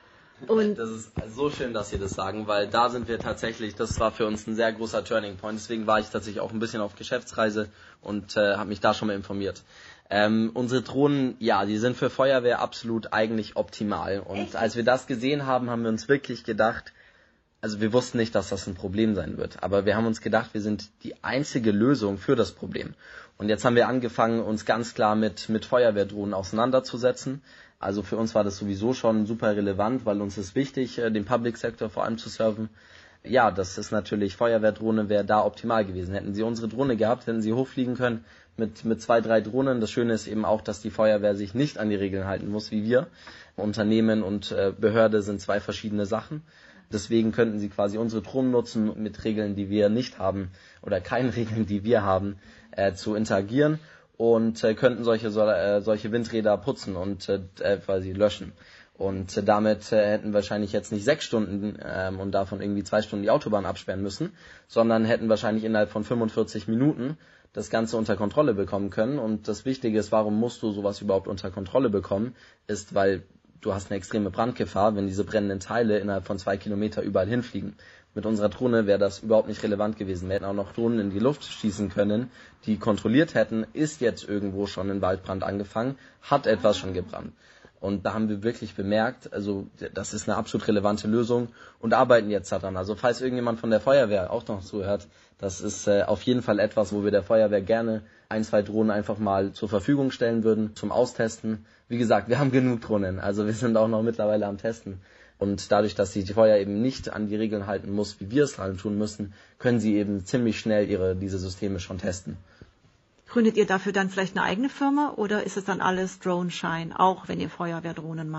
Und das ist so schön, dass Sie das sagen, weil da sind wir tatsächlich, das war für uns ein sehr großer Turning Point, deswegen war ich tatsächlich auch ein bisschen auf Geschäftsreise und habe mich da schon mal informiert. Unsere Drohnen, ja, die sind für Feuerwehr absolut eigentlich optimal und als wir das gesehen haben, haben wir uns wirklich gedacht, also wir wussten nicht, dass das ein Problem sein wird, aber wir haben uns gedacht, wir sind die einzige Lösung für das Problem. Und jetzt haben wir angefangen, uns ganz klar mit Feuerwehrdrohnen auseinanderzusetzen. Also für uns war das sowieso schon super relevant, weil uns ist wichtig, den Public Sector vor allem zu serven. Ja, das ist natürlich, Feuerwehrdrohne wäre da optimal gewesen. Hätten sie unsere Drohne gehabt, hätten sie hochfliegen können mit 2, 3 Drohnen. Das Schöne ist eben auch, dass die Feuerwehr sich nicht an die Regeln halten muss, wie wir. Unternehmen und Behörde sind 2 verschiedene Sachen. Deswegen könnten sie quasi unsere Drohnen nutzen, mit Regeln, die wir nicht haben oder keinen Regeln, die wir haben, zu interagieren und könnten solche Windräder putzen und quasi löschen. Und damit hätten wahrscheinlich jetzt nicht 6 Stunden und davon irgendwie 2 Stunden die Autobahn absperren müssen, sondern hätten wahrscheinlich innerhalb von 45 Minuten das Ganze unter Kontrolle bekommen können. Und das Wichtige ist, warum musst du sowas überhaupt unter Kontrolle bekommen, ist, weil du hast eine extreme Brandgefahr, wenn diese brennenden Teile innerhalb von 2 Kilometer überall hinfliegen. Mit unserer Drohne wäre das überhaupt nicht relevant gewesen. Wir hätten auch noch Drohnen in die Luft schießen können, die kontrolliert hätten, ist jetzt irgendwo schon ein Waldbrand angefangen, hat etwas schon gebrannt. Und da haben wir wirklich bemerkt, also das ist eine absolut relevante Lösung und arbeiten jetzt daran. Also falls irgendjemand von der Feuerwehr auch noch zuhört, das ist auf jeden Fall etwas, wo wir der Feuerwehr gerne 1, 2 Drohnen einfach mal zur Verfügung stellen würden zum Austesten. Wie gesagt, wir haben genug Drohnen, also wir sind auch noch mittlerweile am Testen. Und dadurch, dass sich die Feuerwehr eben nicht an die Regeln halten muss, wie wir es halt tun müssen, können sie eben ziemlich schnell diese Systeme schon testen. gründet ihr dafür dann vielleicht eine eigene Firma oder ist es dann alles Drone-Shine, auch wenn ihr Feuerwehrdrohnen macht?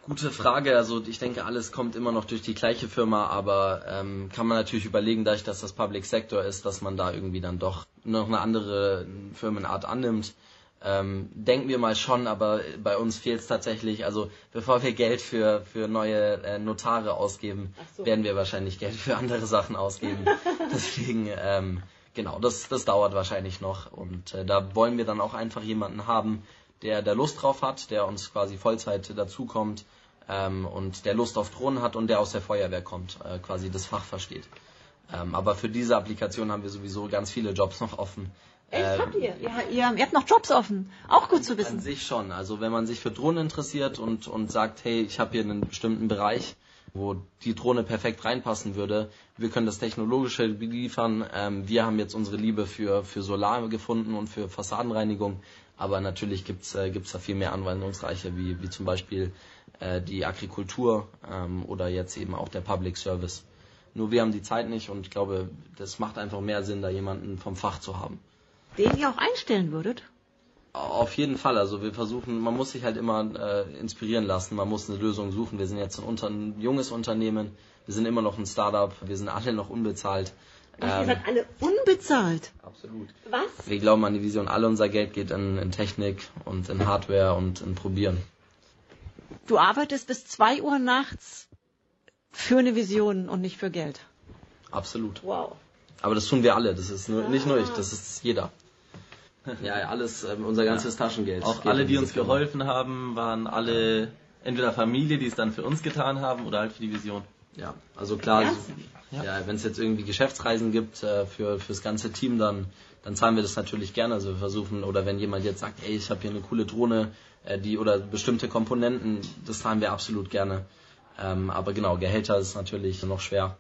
Gute Frage. Also ich denke, alles kommt immer noch durch die gleiche Firma, aber kann man natürlich überlegen, dadurch, dass das Public Sector ist, dass man da irgendwie dann doch noch eine andere Firmenart annimmt. Denken wir mal schon, aber bei uns fehlt es tatsächlich. Also bevor wir Geld für neue Notare ausgeben, werden wir wahrscheinlich Geld für andere Sachen ausgeben. Deswegen, genau, das dauert wahrscheinlich noch. Und da wollen wir dann auch einfach jemanden haben, der Lust drauf hat, der uns quasi Vollzeit dazukommt und der Lust auf Drohnen hat und der aus der Feuerwehr kommt, quasi das Fach versteht. Aber für diese Applikation haben wir sowieso ganz viele Jobs noch offen. Echt, habt ihr? Ihr habt noch Jobs offen. Auch gut zu wissen. An sich schon. Also wenn man sich für Drohnen interessiert und sagt, hey, ich habe hier einen bestimmten Bereich, wo die Drohne perfekt reinpassen würde, wir können das Technologische liefern. Wir haben jetzt unsere Liebe für Solar gefunden und für Fassadenreinigung. Aber natürlich gibt's da viel mehr Anwendungsreiche, wie zum Beispiel die Agrikultur oder jetzt eben auch der Public Service. Nur wir haben die Zeit nicht und ich glaube, das macht einfach mehr Sinn, da jemanden vom Fach zu haben. Den ihr auch einstellen würdet? Auf jeden Fall. Also wir versuchen, man muss sich halt immer inspirieren lassen, man muss eine Lösung suchen. Wir sind jetzt ein junges Unternehmen, wir sind immer noch ein Startup, wir sind alle noch unbezahlt. Ihr seid alle unbezahlt? Absolut. Was? Wir glauben an die Vision, all unser Geld geht in Technik und in Hardware und in Probieren. Du arbeitest bis 2 Uhr nachts für eine Vision und nicht für Geld. Absolut. Wow. Aber das tun wir alle, das ist nicht nur ich, das ist jeder. Ja, alles, unser ganzes Taschengeld. Auch alle, die uns geholfen haben, waren alle entweder Familie, die es dann für uns getan haben oder halt für die Vision. Ja, also klar, wenn es jetzt irgendwie Geschäftsreisen gibt fürs ganze Team, dann zahlen wir das natürlich gerne. Also wir versuchen, oder wenn jemand jetzt sagt, ey, ich habe hier eine coole Drohne, oder bestimmte Komponenten, das zahlen wir absolut gerne. Aber genau, Gehälter ist natürlich noch schwer.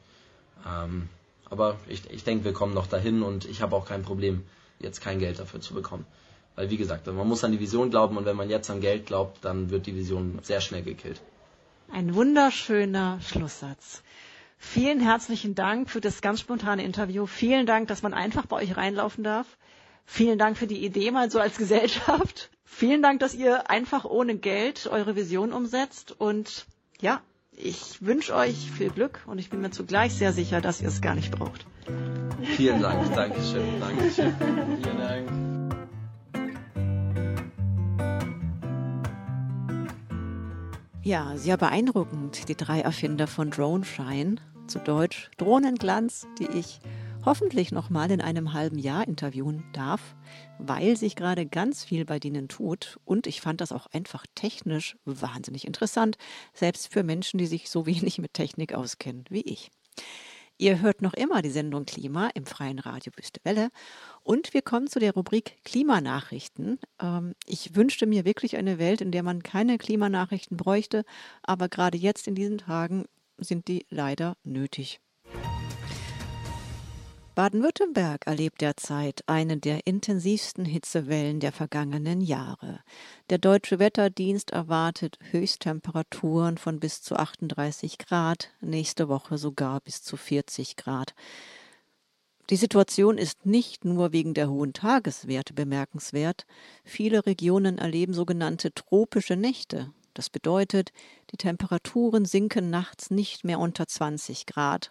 Aber ich denke, wir kommen noch dahin und ich habe auch kein Problem, jetzt kein Geld dafür zu bekommen. Weil wie gesagt, man muss an die Vision glauben und wenn man jetzt an Geld glaubt, dann wird die Vision sehr schnell gekillt. Ein wunderschöner Schlusssatz. Vielen herzlichen Dank für das ganz spontane Interview. Vielen Dank, dass man einfach bei euch reinlaufen darf. Vielen Dank für die Idee mal so als Gesellschaft. Vielen Dank, dass ihr einfach ohne Geld eure Vision umsetzt. Und ja, ich wünsche euch viel Glück und ich bin mir zugleich sehr sicher, dass ihr es gar nicht braucht. Vielen Dank, Dankeschön. Dankeschön. Vielen Dank. Ja, sehr beeindruckend, die 3 Erfinder von Droneshine, zu Deutsch Drohnenglanz, die ich hoffentlich noch mal in einem halben Jahr interviewen darf, weil sich gerade ganz viel bei denen tut und ich fand das auch einfach technisch wahnsinnig interessant, selbst für Menschen, die sich so wenig mit Technik auskennen wie ich. Ihr hört noch immer die Sendung Klima im Freien Radio Wüste Welle und wir kommen zu der Rubrik Klimanachrichten. Ich wünschte mir wirklich eine Welt, in der man keine Klimanachrichten bräuchte, aber gerade jetzt in diesen Tagen sind die leider nötig. Baden-Württemberg erlebt derzeit eine der intensivsten Hitzewellen der vergangenen Jahre. Der Deutsche Wetterdienst erwartet Höchsttemperaturen von bis zu 38 Grad, nächste Woche sogar bis zu 40 Grad. Die Situation ist nicht nur wegen der hohen Tageswerte bemerkenswert. Viele Regionen erleben sogenannte tropische Nächte. Das bedeutet, die Temperaturen sinken nachts nicht mehr unter 20 Grad.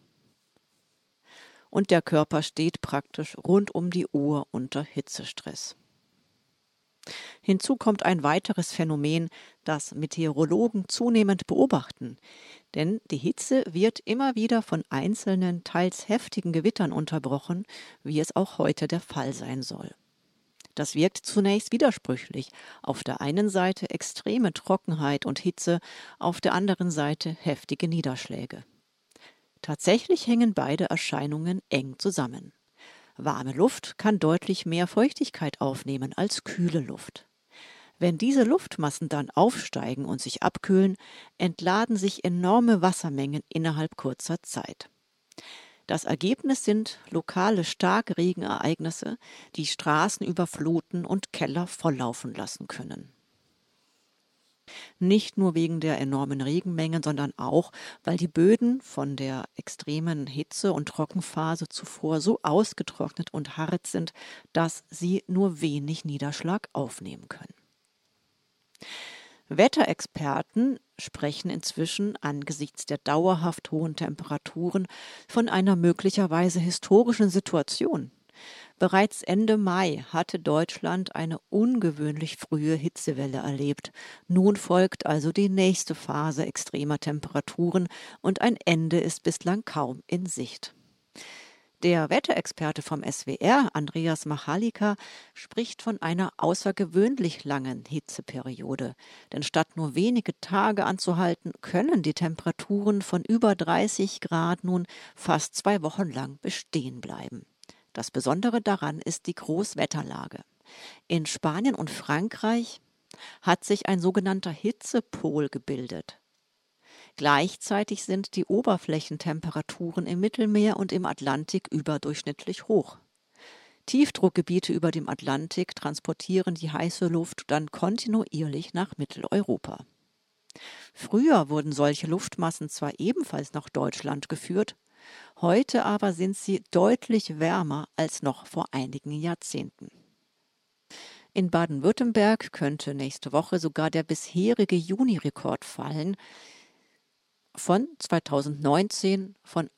Und der Körper steht praktisch rund um die Uhr unter Hitzestress. Hinzu kommt ein weiteres Phänomen, das Meteorologen zunehmend beobachten. Denn die Hitze wird immer wieder von einzelnen, teils heftigen Gewittern unterbrochen, wie es auch heute der Fall sein soll. Das wirkt zunächst widersprüchlich. Auf der einen Seite extreme Trockenheit und Hitze, auf der anderen Seite heftige Niederschläge. Tatsächlich hängen beide Erscheinungen eng zusammen. Warme Luft kann deutlich mehr Feuchtigkeit aufnehmen als kühle Luft. Wenn diese Luftmassen dann aufsteigen und sich abkühlen, entladen sich enorme Wassermengen innerhalb kurzer Zeit. Das Ergebnis sind lokale Starkregenereignisse, die Straßen überfluten und Keller volllaufen lassen können. Nicht nur wegen der enormen Regenmengen, sondern auch, weil die Böden von der extremen Hitze- und Trockenphase zuvor so ausgetrocknet und hart sind, dass sie nur wenig Niederschlag aufnehmen können. Wetterexperten sprechen inzwischen angesichts der dauerhaft hohen Temperaturen von einer möglicherweise historischen Situation. Bereits Ende Mai hatte Deutschland eine ungewöhnlich frühe Hitzewelle erlebt. Nun folgt also die nächste Phase extremer Temperaturen und ein Ende ist bislang kaum in Sicht. Der Wetterexperte vom SWR, Andreas Machalika, spricht von einer außergewöhnlich langen Hitzeperiode. Denn statt nur wenige Tage anzuhalten, können die Temperaturen von über 30 Grad nun fast 2 Wochen lang bestehen bleiben. Das Besondere daran ist die Großwetterlage. In Spanien und Frankreich hat sich ein sogenannter Hitzepol gebildet. Gleichzeitig sind die Oberflächentemperaturen im Mittelmeer und im Atlantik überdurchschnittlich hoch. Tiefdruckgebiete über dem Atlantik transportieren die heiße Luft dann kontinuierlich nach Mitteleuropa. Früher wurden solche Luftmassen zwar ebenfalls nach Deutschland geführt, heute aber sind sie deutlich wärmer als noch vor einigen Jahrzehnten. In Baden-Württemberg könnte nächste Woche sogar der bisherige Juni-Rekord fallen, von 2019 von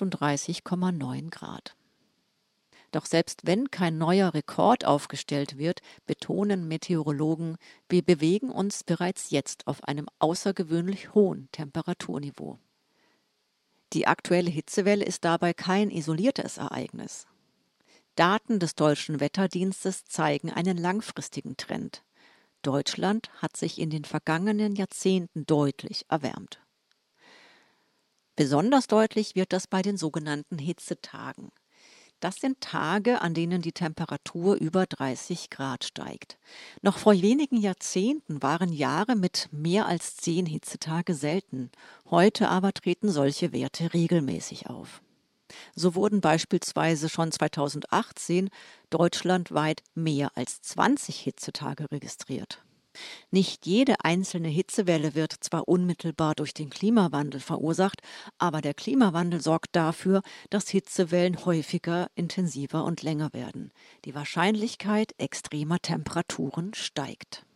38,9 Grad. Doch selbst wenn kein neuer Rekord aufgestellt wird, betonen Meteorologen, wir bewegen uns bereits jetzt auf einem außergewöhnlich hohen Temperaturniveau. Die aktuelle Hitzewelle ist dabei kein isoliertes Ereignis. Daten des Deutschen Wetterdienstes zeigen einen langfristigen Trend. Deutschland hat sich in den vergangenen Jahrzehnten deutlich erwärmt. Besonders deutlich wird das bei den sogenannten Hitzetagen. Das sind Tage, an denen die Temperatur über 30 Grad steigt. Noch vor wenigen Jahrzehnten waren Jahre mit mehr als 10 Hitzetage selten. Heute aber treten solche Werte regelmäßig auf. So wurden beispielsweise schon 2018 deutschlandweit mehr als 20 Hitzetage registriert. Nicht jede einzelne Hitzewelle wird zwar unmittelbar durch den Klimawandel verursacht, aber der Klimawandel sorgt dafür, dass Hitzewellen häufiger, intensiver und länger werden. Die Wahrscheinlichkeit extremer Temperaturen steigt.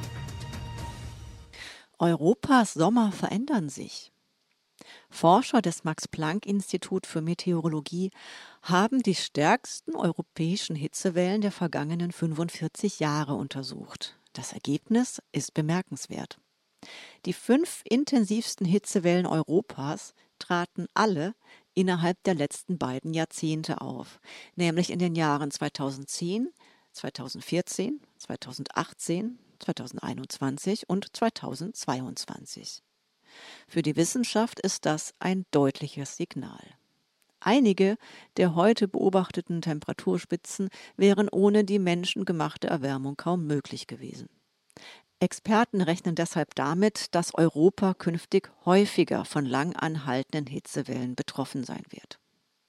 Europas Sommer verändern sich. Forscher des Max-Planck-Institut für Meteorologie haben die stärksten europäischen Hitzewellen der vergangenen 45 Jahre untersucht. Das Ergebnis ist bemerkenswert. Die 5 intensivsten Hitzewellen Europas traten alle innerhalb der letzten beiden Jahrzehnte auf, nämlich in den Jahren 2010, 2014, 2018, 2021 und 2022. Für die Wissenschaft ist das ein deutliches Signal. Einige der heute beobachteten Temperaturspitzen wären ohne die menschengemachte Erwärmung kaum möglich gewesen. Experten rechnen deshalb damit, dass Europa künftig häufiger von lang anhaltenden Hitzewellen betroffen sein wird.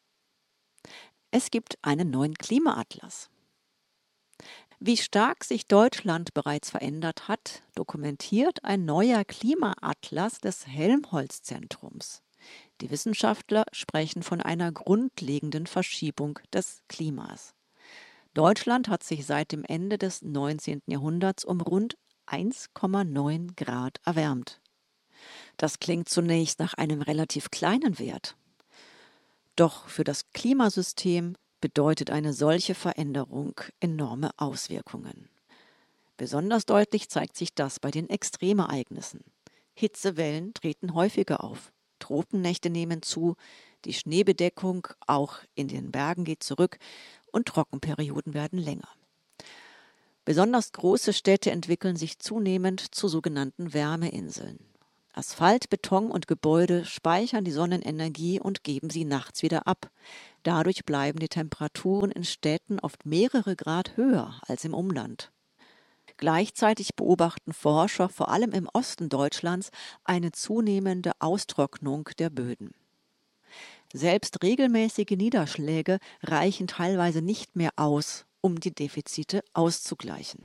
Es gibt einen neuen Klimaatlas. Wie stark sich Deutschland bereits verändert hat, dokumentiert ein neuer Klimaatlas des Helmholtz-Zentrums. Die Wissenschaftler sprechen von einer grundlegenden Verschiebung des Klimas. Deutschland hat sich seit dem Ende des 19. Jahrhunderts um rund 1,9 Grad erwärmt. Das klingt zunächst nach einem relativ kleinen Wert. Doch für das Klimasystem bedeutet eine solche Veränderung enorme Auswirkungen. Besonders deutlich zeigt sich das bei den Extremereignissen. Hitzewellen treten häufiger auf. Tropennächte nehmen zu, die Schneebedeckung auch in den Bergen geht zurück und Trockenperioden werden länger. Besonders große Städte entwickeln sich zunehmend zu sogenannten Wärmeinseln. Asphalt, Beton und Gebäude speichern die Sonnenenergie und geben sie nachts wieder ab. Dadurch bleiben die Temperaturen in Städten oft mehrere Grad höher als im Umland. Gleichzeitig beobachten Forscher vor allem im Osten Deutschlands eine zunehmende Austrocknung der Böden. Selbst regelmäßige Niederschläge reichen teilweise nicht mehr aus, um die Defizite auszugleichen.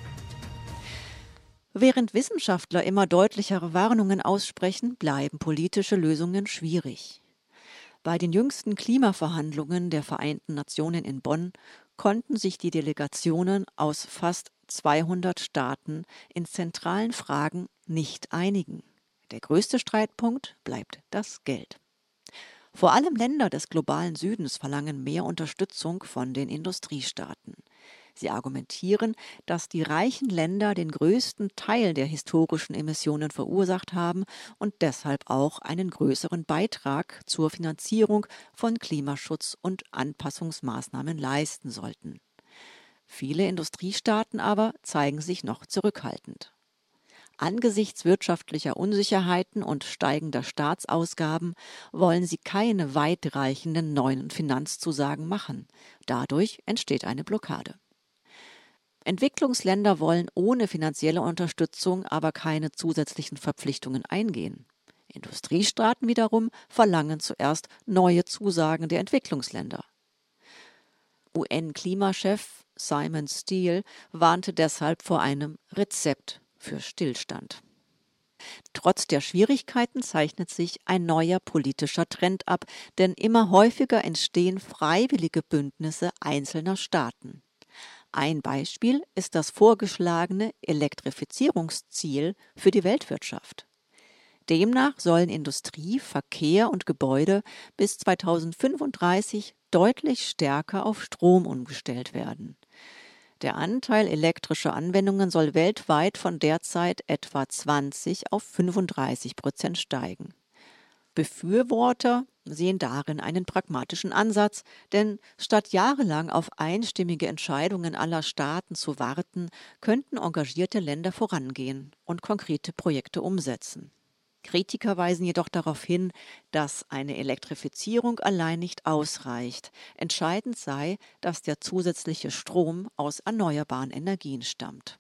Während Wissenschaftler immer deutlichere Warnungen aussprechen, bleiben politische Lösungen schwierig. Bei den jüngsten Klimaverhandlungen der Vereinten Nationen in Bonn konnten sich die Delegationen aus fast 200 Staaten in zentralen Fragen nicht einigen. Der größte Streitpunkt bleibt das Geld. Vor allem Länder des globalen Südens verlangen mehr Unterstützung von den Industriestaaten. Sie argumentieren, dass die reichen Länder den größten Teil der historischen Emissionen verursacht haben und deshalb auch einen größeren Beitrag zur Finanzierung von Klimaschutz- und Anpassungsmaßnahmen leisten sollten. Viele Industriestaaten aber zeigen sich noch zurückhaltend. Angesichts wirtschaftlicher Unsicherheiten und steigender Staatsausgaben wollen sie keine weitreichenden neuen Finanzzusagen machen. Dadurch entsteht eine Blockade. Entwicklungsländer wollen ohne finanzielle Unterstützung aber keine zusätzlichen Verpflichtungen eingehen. Industriestaaten wiederum verlangen zuerst neue Zusagen der Entwicklungsländer. UN-Klimachef Simon Steele warnte deshalb vor einem Rezept für Stillstand. Trotz der Schwierigkeiten zeichnet sich ein neuer politischer Trend ab, denn immer häufiger entstehen freiwillige Bündnisse einzelner Staaten. Ein Beispiel ist das vorgeschlagene Elektrifizierungsziel für die Weltwirtschaft. Demnach sollen Industrie, Verkehr und Gebäude bis 2035 deutlich stärker auf Strom umgestellt werden. Der Anteil elektrischer Anwendungen soll weltweit von derzeit etwa 20 auf 35% steigen. Befürworter sehen darin einen pragmatischen Ansatz, denn statt jahrelang auf einstimmige Entscheidungen aller Staaten zu warten, könnten engagierte Länder vorangehen und konkrete Projekte umsetzen. Kritiker weisen jedoch darauf hin, dass eine Elektrifizierung allein nicht ausreicht. Entscheidend sei, dass der zusätzliche Strom aus erneuerbaren Energien stammt.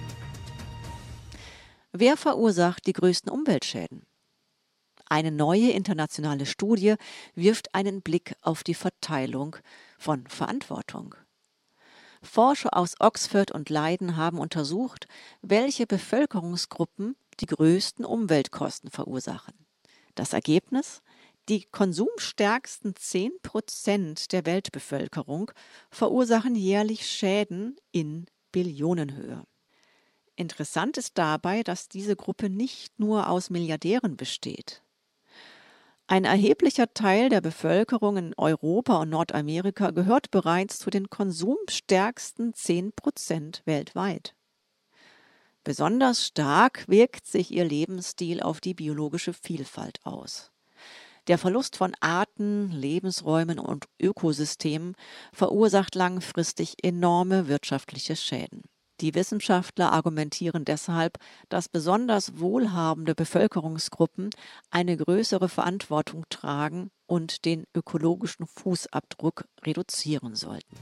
Wer verursacht die größten Umweltschäden? Eine neue internationale Studie wirft einen Blick auf die Verteilung von Verantwortung. Forscher aus Oxford und Leiden haben untersucht, welche Bevölkerungsgruppen die größten Umweltkosten verursachen. Das Ergebnis? Die konsumstärksten 10% der Weltbevölkerung verursachen jährlich Schäden in Billionenhöhe. Interessant ist dabei, dass diese Gruppe nicht nur aus Milliardären besteht. Ein erheblicher Teil der Bevölkerung in Europa und Nordamerika gehört bereits zu den konsumstärksten 10% weltweit. Besonders stark wirkt sich ihr Lebensstil auf die biologische Vielfalt aus. Der Verlust von Arten, Lebensräumen und Ökosystemen verursacht langfristig enorme wirtschaftliche Schäden. Die Wissenschaftler argumentieren deshalb, dass besonders wohlhabende Bevölkerungsgruppen eine größere Verantwortung tragen und den ökologischen Fußabdruck reduzieren sollten.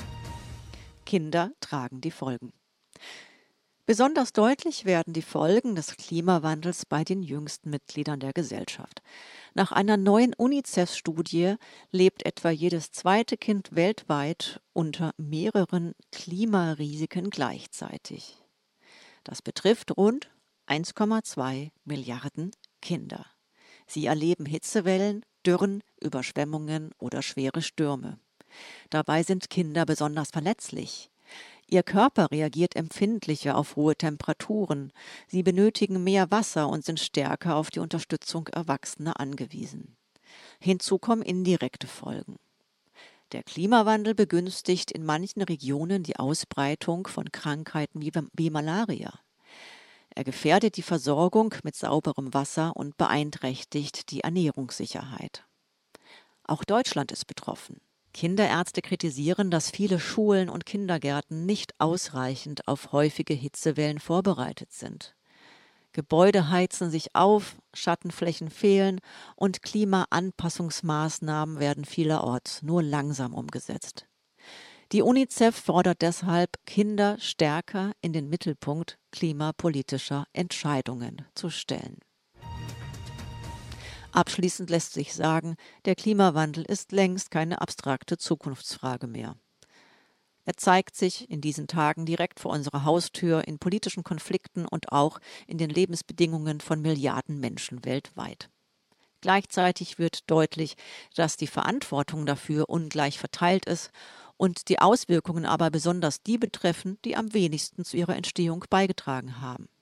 Kinder tragen die Folgen. Besonders deutlich werden die Folgen des Klimawandels bei den jüngsten Mitgliedern der Gesellschaft. Nach einer neuen UNICEF-Studie lebt etwa jedes zweite Kind weltweit unter mehreren Klimarisiken gleichzeitig. Das betrifft rund 1,2 Milliarden Kinder. Sie erleben Hitzewellen, Dürren, Überschwemmungen oder schwere Stürme. Dabei sind Kinder besonders verletzlich. Ihr Körper reagiert empfindlicher auf hohe Temperaturen. Sie benötigen mehr Wasser und sind stärker auf die Unterstützung Erwachsener angewiesen. Hinzu kommen indirekte Folgen. Der Klimawandel begünstigt in manchen Regionen die Ausbreitung von Krankheiten wie Malaria. Er gefährdet die Versorgung mit sauberem Wasser und beeinträchtigt die Ernährungssicherheit. Auch Deutschland ist betroffen. Kinderärzte kritisieren, dass viele Schulen und Kindergärten nicht ausreichend auf häufige Hitzewellen vorbereitet sind. Gebäude heizen sich auf, Schattenflächen fehlen und Klimaanpassungsmaßnahmen werden vielerorts nur langsam umgesetzt. Die UNICEF fordert deshalb, Kinder stärker in den Mittelpunkt klimapolitischer Entscheidungen zu stellen. Abschließend lässt sich sagen, der Klimawandel ist längst keine abstrakte Zukunftsfrage mehr. Er zeigt sich in diesen Tagen direkt vor unserer Haustür in politischen Konflikten und auch in den Lebensbedingungen von Milliarden Menschen weltweit. Gleichzeitig wird deutlich, dass die Verantwortung dafür ungleich verteilt ist und die Auswirkungen aber besonders die betreffen, die am wenigsten zu ihrer Entstehung beigetragen haben.